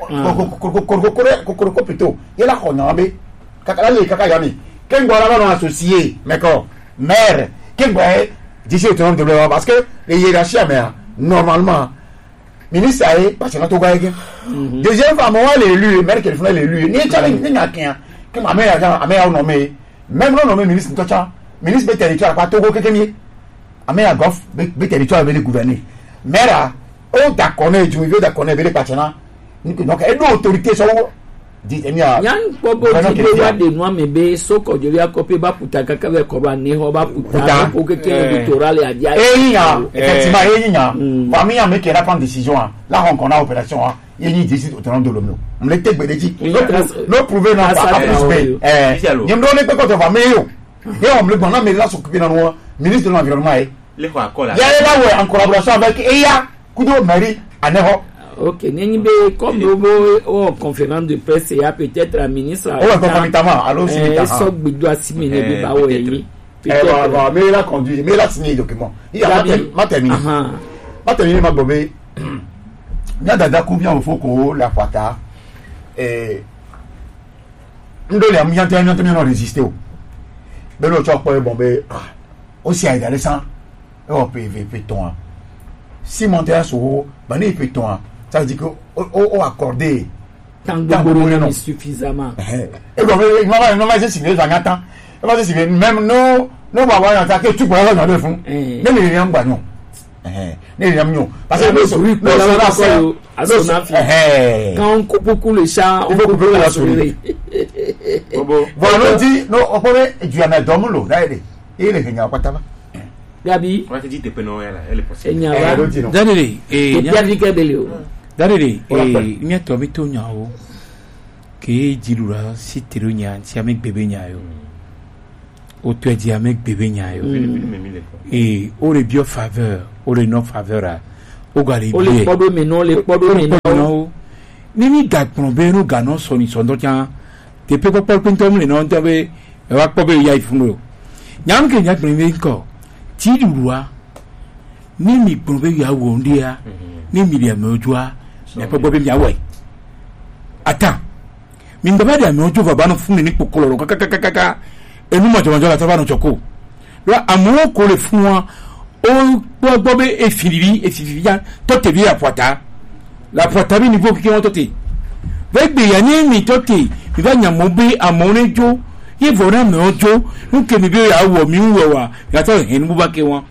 Kokoroko plutôt. Il y a la Honambe, Kakala et Kakayami. Quel boit là associé, d'accord, maire, quel boit d'ici au temps de l'Europe parce que les hiérarchies à maire, normalement, ministre Aïe, parce que notre gars, deuxième fois, moi, l'élu, maire qui fait l'élu, ni challenge, ni rien, que ma mère a mère nommé, même non nommé ministre Ntocha, ministre des territoires, pas Togo Kekemi. Amé à Goff, be territoire avec les gouverner. Mais là, on d'accord, je veux d'accord avec les partenaires. Donc, et nos autorités sont dit eh bien. Yan pobo di wa de no me be so ko jori akope ba puta kaka be ko ba ne ho ba puta ko ke ke littoral ya dia. Eh ya, effectivement eh ya. Parmi ya me qui la prendre décision là on connaît opération hein. Il y a décide autonome de l'O M O. On le tek be dit. No prouver non pas plus be. Eh, yem do le pe ko to va me yo. Et on me le bon mais là s'occuper dans ministre de l'environnement eh. Les quoi là. Il y a là en collaboration avec E A Kudo Mairie à Neho. Ok, Nenyibe, comme au conférence de presse, il y a peut-être un ministre. Oh, concomitamment, alors c'est un soc doit signer des baoui. Peut-être. Mais là, conduit, mais là, signer les documents. Il y a ma terminé. Ma terminé, ma bobé. Il y a d'ada combien au Foko, la Fata. Et. Nous devons bien terminer, nous devons résister. Mais le choc pour bomber. Aussi, il y a des sangs. Oh, P V, péton. Si monter à Soho, ben, il péton. Ça veut dire qu'on a accordé. Tant de suffisamment. Et donc, il m'a dit signé, j'en attends. Il m'a dit signé, même nous, nous, on va voir attaquer tout pour aller dans le fond. Même les gens, bah non. eh ne ni amnyo parce que so oui pour la la ko aso na fi eh quand on coupe le chat on coupe la souris bobo voilà dit no opore du ana domulo daide ile kenya kwataba Gabi on va te dire te peno ela elle possible enyaba dadere eh Gabi Gadelio dadere eh nya to mi to nyawo ke jilura sitiro nya ti ame bebe nya yo o to di ame bebe nya yo eh o le bio faveur o le non faveur o gari o le podo me no le podo me no ni mi da pon be no ga no so ni so ndo tia te pe ko por pinto mi no nte be e wa po be ya ifunu nyam ke nya pin mi ko jilura ni mi pon be ya wo ndia ni mi dia me ojua ne po be mi awe ata min baba de mi ojo baba no fun ni kokoro kaka kaka kaka enu mo jojo la taba no choko lo amu ko le fun wa o gbogbo be efiribi efiribi ya to te bi apota la apota bi ni bo ki won to te be gbe ya ni mi to te bi ba nya mo be amore jo ye vora me ojo nu ke mi be ya wo mi wo wa ya to hen bu ba ke won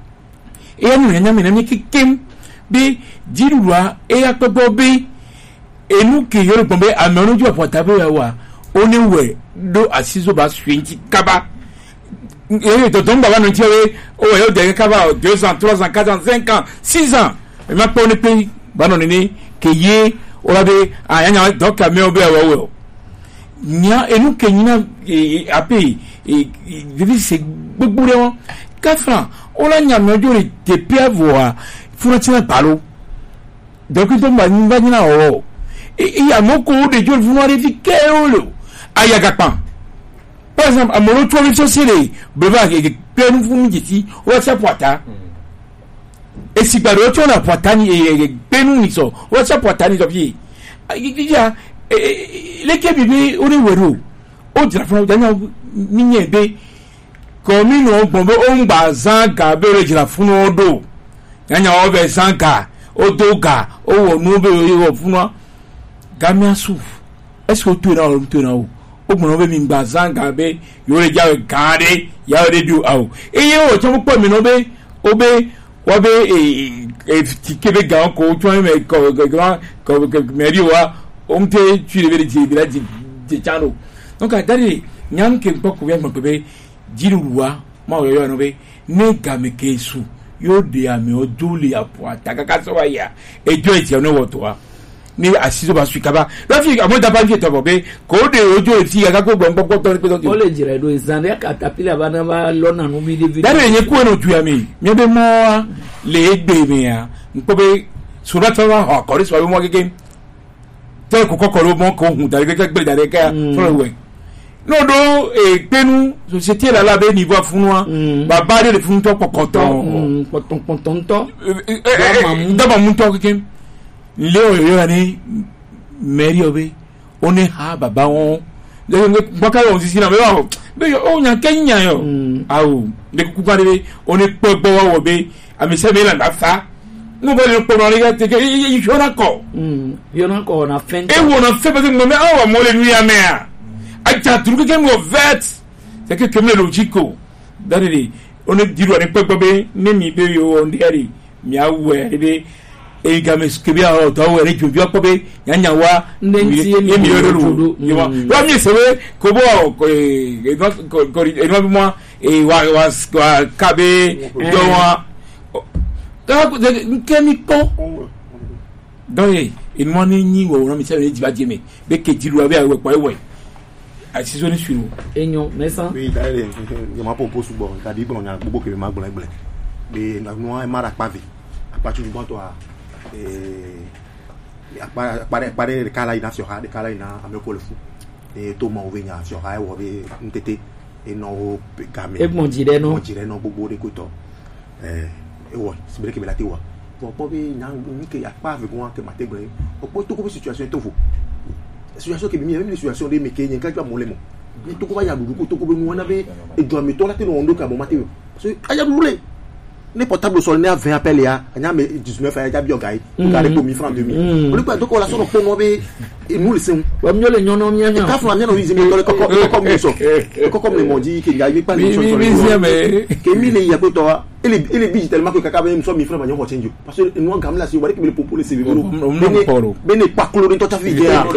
e nu nya mi na mi kikim bi jiruwa e ya gbogbo be enu ke yoro pombe amenoju apotabo wa oni we do asizo ba swinji kaba e to ton baba no tiwe o yo de kaba deux ans trois ans quatre ans cinq ans six ans e ma pone pe ba no ni ke ye o la be anya do ka me obe wa wo nya enu ke nyina ape e vivi se gbogbo re won quatre francs o la nya mejo re te pe avoa fura tina palo donc to ba ni ba ni na o il y a beaucoup de gens qui vont arriver kéolo ayagapan par exemple à mon tour sur série beba ke pe nu fun jiti o se poata e si ba ro to na poata ni e pe nu ni so o se poata ni so bi ya le ke bibi ori wero o jira fun danya mi nye be ko mi no gbon o ngba zan ga be re jira fun odo yanya o be zan ga odo ga o wo nu be o fun gamia souf est-ce que tu na o tu na o o mo be mi gba zanga be yo le jawe gade ya o de du awo e ye o to po mi no be o be wo be e ti kebe ga ko to me ko grand ko meri wa o mte tu le be di bi la di di chano donc a dari nyam ke po ko be mo be jiruwa ma o yo no be ne ga me ke su yo de ame o duli apo ataka so wa ya e jo e ti no wo to wa ni asizo ba sui kaba la fi amo da bangi to bobe ko de ojo eti ga ko gbon gbon to pe to o le jire do izande katapila bana ba lona no bi de video dare yen ku no tu ya mi mi be mo le gbe mi ya nko be sura to wa ho ko ri so bi mo gege te ko ko ro mo ko hun dare gege gbe dare ka so we no do e penu société la la be niveau funwa baba de fun to pokoto poton poton to da ma mun to gege leo yo ni meri obe oni ha baba won le boka won sisi na be wa be yo o nya kenya yo awu le ku pa de oni po gbo wo be ami se me la na fa no bo le po no ri ga te ke yi shona ko mm yo na ko na fen e wo na fe be me me awa mo le nu ya me a acha turu ke mo vet se ke ke me logico dare oni diru ni po gbo be ni mi be yo on deri mi awe de e ga me skibia o to we re ju bi opo be yanya wa ndenti e mi ro ru yo wa mi se we ko bo ko e ko ko e no bi mo e wa wa ka be do wa ka ko ke mi ko do ye in mo ni ni wo no mi se re ji ba je me be ke ji lu abi awe po ewe asi so ni suru enyo mesan bi dare yo ma po po su bo ka di gbon nya gbogbo ke ma gbon egble be na no e mara pavi apatu ju bon to a eh apare apare apare kala ina sio ha de kala ina ameko le fu e to mo we nya sio ha e wo be ntete e no game e mo jire no mo jire no gbogbo re ko to eh e wo sibere ke be la ti wa po po be nya ni ke apa ve gon ke mate gbe o po to ko be situation to fo situation ke bi mi même situation de me ke nya ka jwa mo le mo ni to ko ba ya du ko to ko be mo na be e jwa mi to la te no ndo ka mo mate so aya du le les portables sur le vingt appels ya anya me dix-neuf ya bi ogai ka pour mille francs deux mille on lui pas donc on la sonne pour moi et nous les sommes wa mio le nyono mia nya ka fwa mia no wizi mi to ko ko comme so ko comme le mondi ki ga bi pa ni so so mais ke mi le ya ko to il est il est bigi tellement que kaka même so mi frère banyo change parce que nous gamla si wari que le popolo c'est vélo bene pas chloré to ta fille là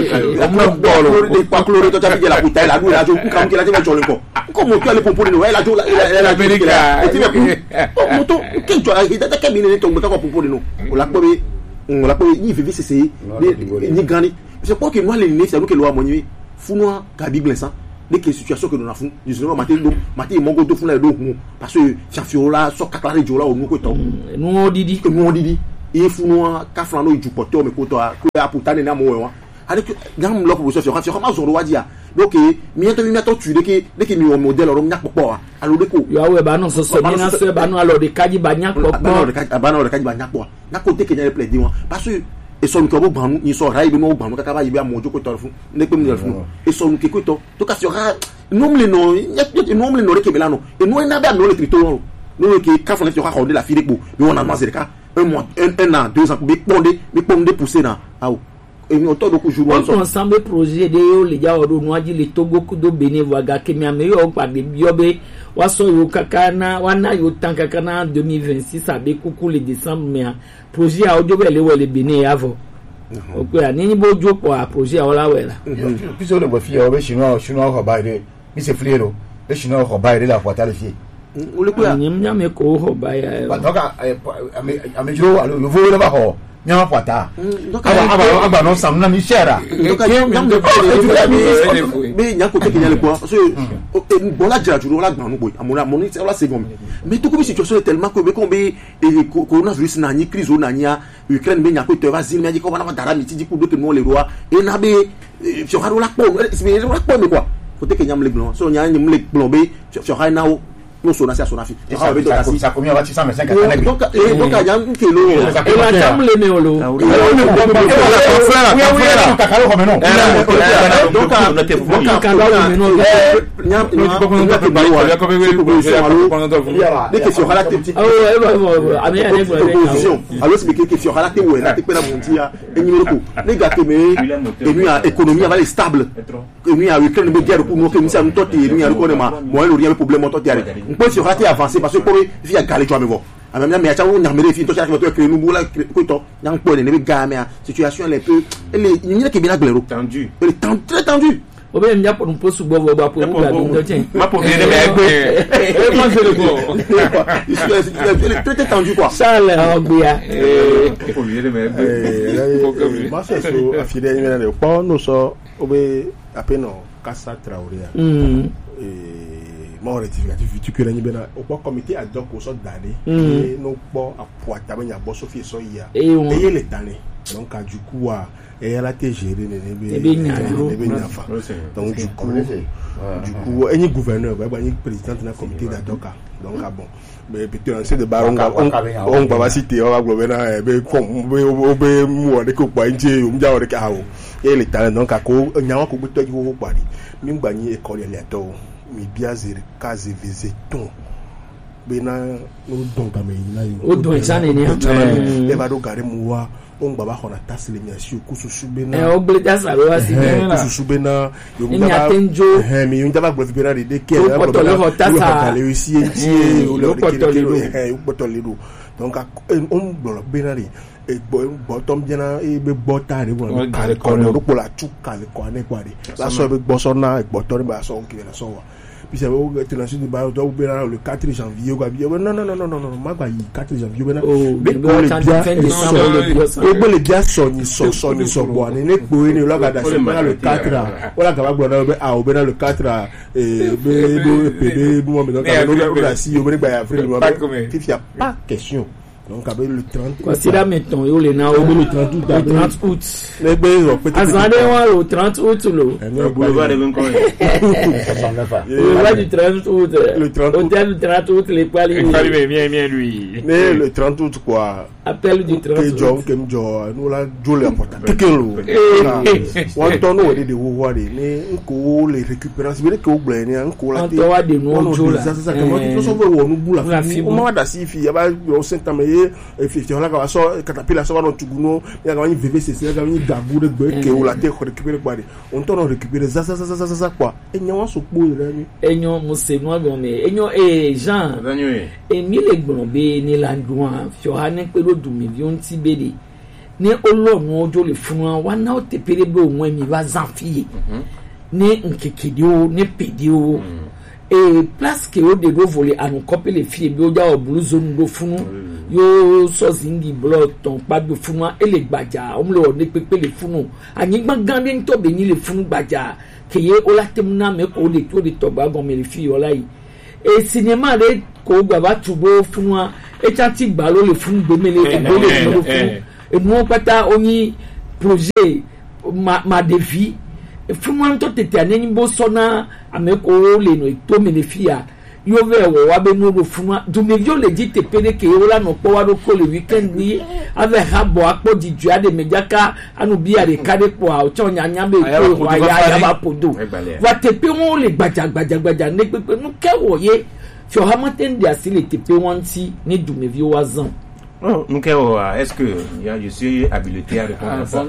on pas chloré to ta fille la bouteille la la jo kam ki la je chole ko comment tu aller popolo no la jo la la America tu vas moto que tu as ida ta cabine to moto ko popolo no on la ko on la ko ni vivre c'est ni grandi c'est pas que moi les né c'est nous que loi moni funwa ka bible ça dès que situation que nous avons justement maté do maté mongo do funa do parce que chafiola so kakare jola o nuko to nous didi que nous didi et funwa ka flano ju poto me ko to ko aputane na mo wa avec ngam lo pour so so ma zo ro wadia donc mi to mi to tu dès que dès que mi o modèle ro nyak popo alo de ko yo we ba no so so mi na so ba no alo de kaji ba nyak popo ba no de kaji ba nyak popo na ko te ke nya play di wa parce que et son ko banu ni so rai be no banu ka ba yibi amojo ko torfu ne pe mi delfu et son ke ko to to ka sera nom le no nyet nom le no re ke belano et no na ba no le trito no no ke ka fona so ka de la fille ko mais on a manger ka un mois un, un an deux ans be pondé be pondé pousser na aw et on to do ko jour on ensemble projet de yo le ja odo no aji le togo ku do benevoga ke mi ame yo pa de biobe wa so yo kakana wana yo tankakana deux mille vingt-six abe kuku le décembre mais projet a ojo bele wele bene avo o pe ani ni bojo po a projet a ola wela puis on le voit fi o be chinois chinois ko ba ide mi se fliero le chinois ko ba ide la fois tale fi o le ko ya nyam me ko ho ba ya ba donc ame ame jo alo yo vo le ba ho nyama pata aba aba aba no sam na ni shera donc nyam de be nyako te kenya le bo so bon la dira juro la gbanu boy amona moni c'est la seconde mais tout comme situation est tellement que be ko be coronavirus na ni crise na ni Ukraine be nyako te va zil me di ko bana dara mi ti di ko do ke no le roi et na be fi haro la po c'est la po me quoi faut te kenya le blanc so nya ni le blanc be fi haro na non so na sia so na fi et ça veut dire ça combien va six cent vingt-cinq donc donc a yam ke lo et la chambre le meolo alors c'est que question hala te ouais la te pena mondia et numéro ko les gars te me et nous a économie va stable et nous a Ukraine be guerre ko no ke nous ça nous tote et nous a ko ma moi le rien problème tote ya on peut se rater avancer parce que pour il y a galé toi me voir a même mais acha on nyamere fi to cha ko to nous la ko to nyang po ne be ga mais situation elle est peu elle est ni ke bien glero tendu elle est très tendue o be nja pour un peu sous bobo ba pour la do tiens ma pour bien mais moi je le vois elle est très tendue quoi ça là obia pour bien mais moi c'est so afide ni na po no so o be apeno Kassa Traoré et mon rectificatif tu que ni bena o comité ad hoc au sort d'aller et non pas à poita ben ya bosso fi so ya et les tanné donc du coup et elle a été gérée ne be donc du coup du coup any gouverneur ba ni président na comité ad hoc donc ah bon mais peut-être c'est de baronga on va citer on va gouverner be comme be mo de ko pa nje o mja o de ka o et les tanné donc ko nyawa ko buto ji wo pari mi gba ni école le to mi biazere kaze vizeton bena no don kame ina yo o don exane ni e ba do gare muwa on baba hona tasile nyasi kususu bena e o ble tasa lo asi bena kususu bena yo mi atenjo eh mi yo ndaba gbe bena de ke o poto le hotasa le aussi enti o le poto le eh o poto le do donc on blo bena ri e bottom jena e be bota re won ka ko le ro la tu ka le ko ane kwari la so be gboso na e bottom ba so ki le so wa puis c'est au tension de ba do be le quatre janvier quoi bien non non non non non ma ba yi quatre janvier be na be ko le bien e be le bien so ni so so ni so bo ni ne po ni lo ga da se be na le quatre a o la ga ba gbo na be a o be na le quatre a e be do pe be mo me do ka no ga si o be gba ya frère mo if y a pas question donc avec le trente quoi c'est là maintenant yo le na o le trente août le trente août les bezo peut-être azande wa le trente août lo le boulevard de Benko le boulevard du trente août le trente hôtel du trente août les pali bien bien lui mais le trente août quoi appel du trente ke jo ke mjo no la jole important tekelo won to no de de wo wa de ni nko le récupérance bi ko gble ni nko la te to wa de no jola ça ça que moi to so wo no bula o ma da si fi ya ba yo sentame ye fifty la ka so katapila so no tuguno ya ga ni V V C C ya ga ni dagu de gbe ke o la te récupérer quoi de on to no récupérer ça ça ça ça ça quoi e nyawa so po re ni enyo mo se no be me enyo e Jean e mi le gbon be ni la duan fio ha ne pe do million ti bede ni Ọlọ́run ojo le fun wa na o te pere be ohun emi wa zanfie ni nkekede o ni pede o e place que o de go voler anu copy le fie bi o ja o blue zone do funu yo so zingi blood ton pa do funu e le gbaja o mle o ni pepe le funu anyi gbangan bi nto be ni le funu gbaja keye o la temuna me ko le to de to gba gon me le fie o la yi e cinéma de ko gba ba tubo funu a e chati gba lo le funu gbe mele e gbe le funu e mo pata oni projet ma ma devi funu an to tete aneni bo sona ameko le no to me le fia yo ve wo wa be no funu du me vio le dit te pede ke yo la no po wa do ko le weekend ni ave habo apo di ju ade mejaka anu bi ade kade po a o cho nya nya be ko wa ya ya ba podo wa te pe won le gbaja gbaja gbaja ne pepe nu ke wo ye fio hamaten dia si le te pe won ti ni du me vio wa zan. Oh, nous est-ce que je suis habilité à répondre à ça?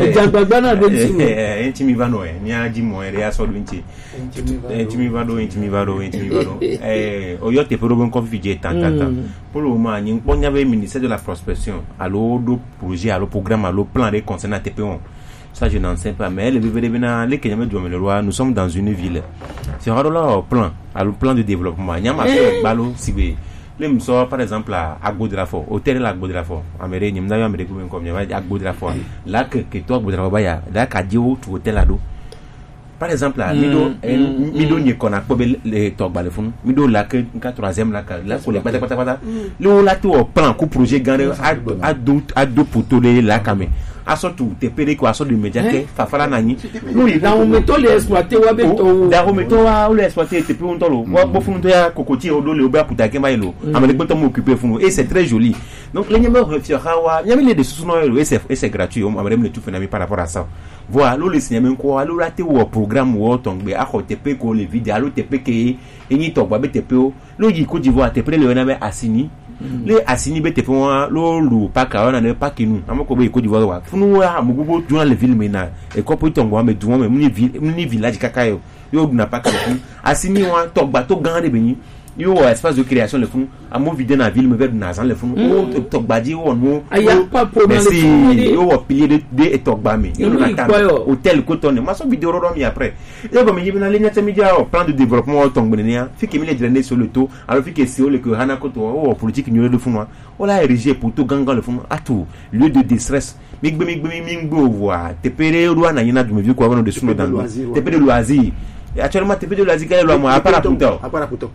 Intimivano, il y a dit moi, il y a sorti intimivado, intimivado, intimivado. Eh, au lieu de faire un conflit, tant, tant, pour le moment, il y avait le ministère de la prospection, à l'eau projet, à l'eau programme, à l'eau plan de concernant T P O. Ça, je n'en sais pas, mais les Kenyans du Roi, nous sommes dans une ville. C'est un plan, à le plan de développement. Il y a un ballon, si vous les mso par exemple à Agbo de la Fort hôtel la Agbo de la Fort améré ni mna améré comme comme ya Agbo de la Fort là que que toi Agbo de la Fort ya là ka dio tu hôtel là do par exemple à mido mido ni kona ko be le togba le fun mido là que ka troisième là ka là ko le pata pata pata le là tu au plan ko projet gandé à do à do pour les là camé à sortu te pere ko aso de mediate fa fala nani oui dans on meto les exploiter wa be to da on meto wa ou les exploiter te pe on to lo wa bo fun to ya kokoti o do le oba puta ke mai lo amele pe to mo occuper fun et c'est très joli donc les nyama refira wa nyama les de sous no et c'est et c'est gratuit on amele le tout fait par rapport à ça voilà lo le signalement ko lo la te wo programme wo tongbe a ko te pe ko le vidéo lo te pe ke eni to gba be te pe o lo yi ko divo te pe le na be asini le asini be te pe wa lo lu pa ka ona ne pa kinu amako be ko divo wa funu wa amugubo jona le ville mena e ko po tongo me duwo me muni ville muni village kakayo yo na pa ka asini wa to gba to gan de beni yo espace de création le funu amo vide na ville me ver na zan le funu o to gba di won mo aya pa po na le funu yo wa pilier de de to gba me yo na ta hôtel ko tonne ma so vidéo ro mi après e ko me yibi na ligne media o plan de développement tongo ne ya fi ke mi le drainer sur le taux alors fi ke si o le que hana ko to o politique ni le funu o la érigé pour tout gangan le funu atou lieu de distress mi gbe mi gbe mi ngbo voir te pere ro na yina du me vi ko avant de sunu dans te pere loisir actuellement te pere de loisir quel est moi à part puto à part puto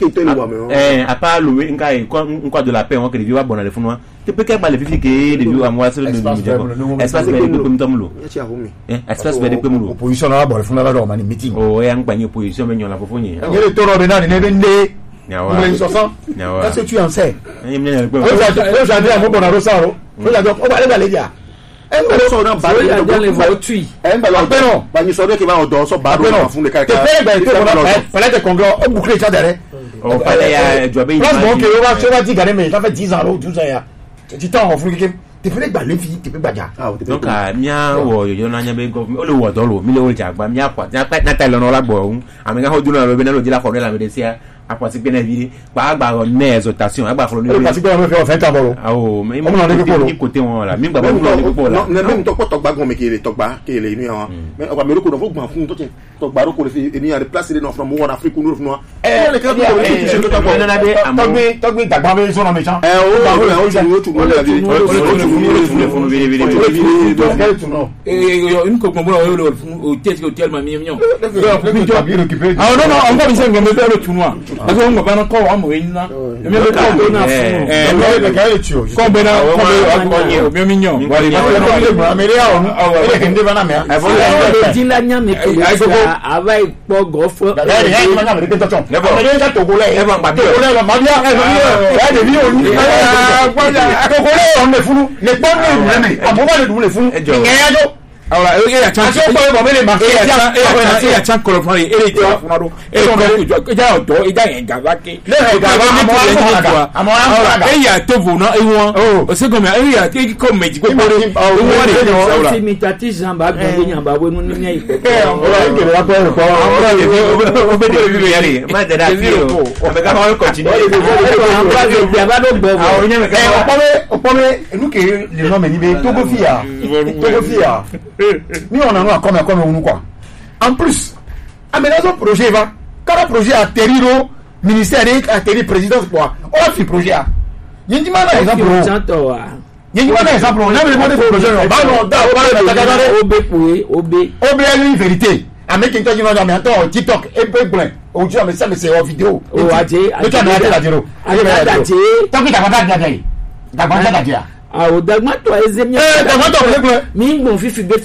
eh à part le ngai quoi de la paix on que viva bon le funu te pe ke ba le fifi ke de viva moi sur le espace be de comme tamlo eh espace be de comme lo opposition la bon le funu la do mani meeting oh e an gba ni opposition me nyon la fofonye ngere toro be na ni ne nde nyawa nyawa qu'est-ce que tu en sais eh me ne ko ja ja mo bon na rosaro ko ja o ba le ba le dia en ba so na ba le dans les voitures en ba lo pero ba ni so de ke ba o do so ba do fun le ka ka te pe te ko na fallait te congrès o boucler ça derrière on fallait ya jobe il donc on va se va dire garder mais ça fait dix ans là douze ans ya tu t'en en fou que te fallait ba le fi te pe baja donc a mia wo yo na nya be government o le wo do lo mi le o ja gba mia kwa na pa na ta lo no la gbo ami ga ho du na lo be na lo ji la ko la me de sia apasi pe na vi pa agba ne exhortation agba flo ni o pasi pe o fe o fe ta bo ah o mais mo ni côté won la mi gba bo ni ko la na me to ko to gba gon me kele to gba kele ni won mais o ba me ro ko do fo gba fun to te to gba ro ko le fi eni a replace le no from one Afrique no from eh le ka ko ni ti se to gba na be to gbe to gbe dagba me so no me chan eh o o tu o tu mo la vi o tu o tu funu vere vere eh une ko mo o le o tete ko tellement mi mi ah non non on va bien me faire le tournoi parce qu'on va pas encore en moyenne mais le temps on a eh le ka le tio comme ben on bien mignon voilà mais là on est bana mais le dilanya me que avai po gofo eh eh amẹ́lẹ́ ká tògólẹ̀ tògólẹ̀ lọ màbíà ẹ̀ dèbí òní tògólẹ̀ ọ̀hún lè funu lè pọ́n ní ìlú lẹ́mẹ̀ àmọ́bà lè dùn lè funu ìyẹn awura e ya chan ase ko ko mele ma e ya chan e ya chan e ya chan kolo fún e e ti fún ado e ko ko ja odo e ja yen gaba ke le e gaba amo amo amo amo e ya to vo na e won o se ko me e ya ti ko meji ko pore e won re awura ti mi tati jamba gbe yan ba we nu ni ipe e awura e gbe wa ko ko awura e o be de bi yari ma de da fi o o me ka ma continue awura ge bi aba do gbe o e o pome o pome enu ke le no me ni be to go fia to go fia ni on a nous comme comme on quoi en plus aménagement projet va quand projet a atterri au ministère atterri présidence quoi on a fait projet a yindi mana exemple yindi mana exemple on a demandé projet on va non da on va da obe poué obe obe une vérité avec une tonne de maintenant TikTok et peu plein on dit mais ça mais c'est en vidéo o adé le temps de la dire adé tant que tu vas pas dire da ba da dire ah o dagma to ezemia eh dagma to le mi ngbon fifi be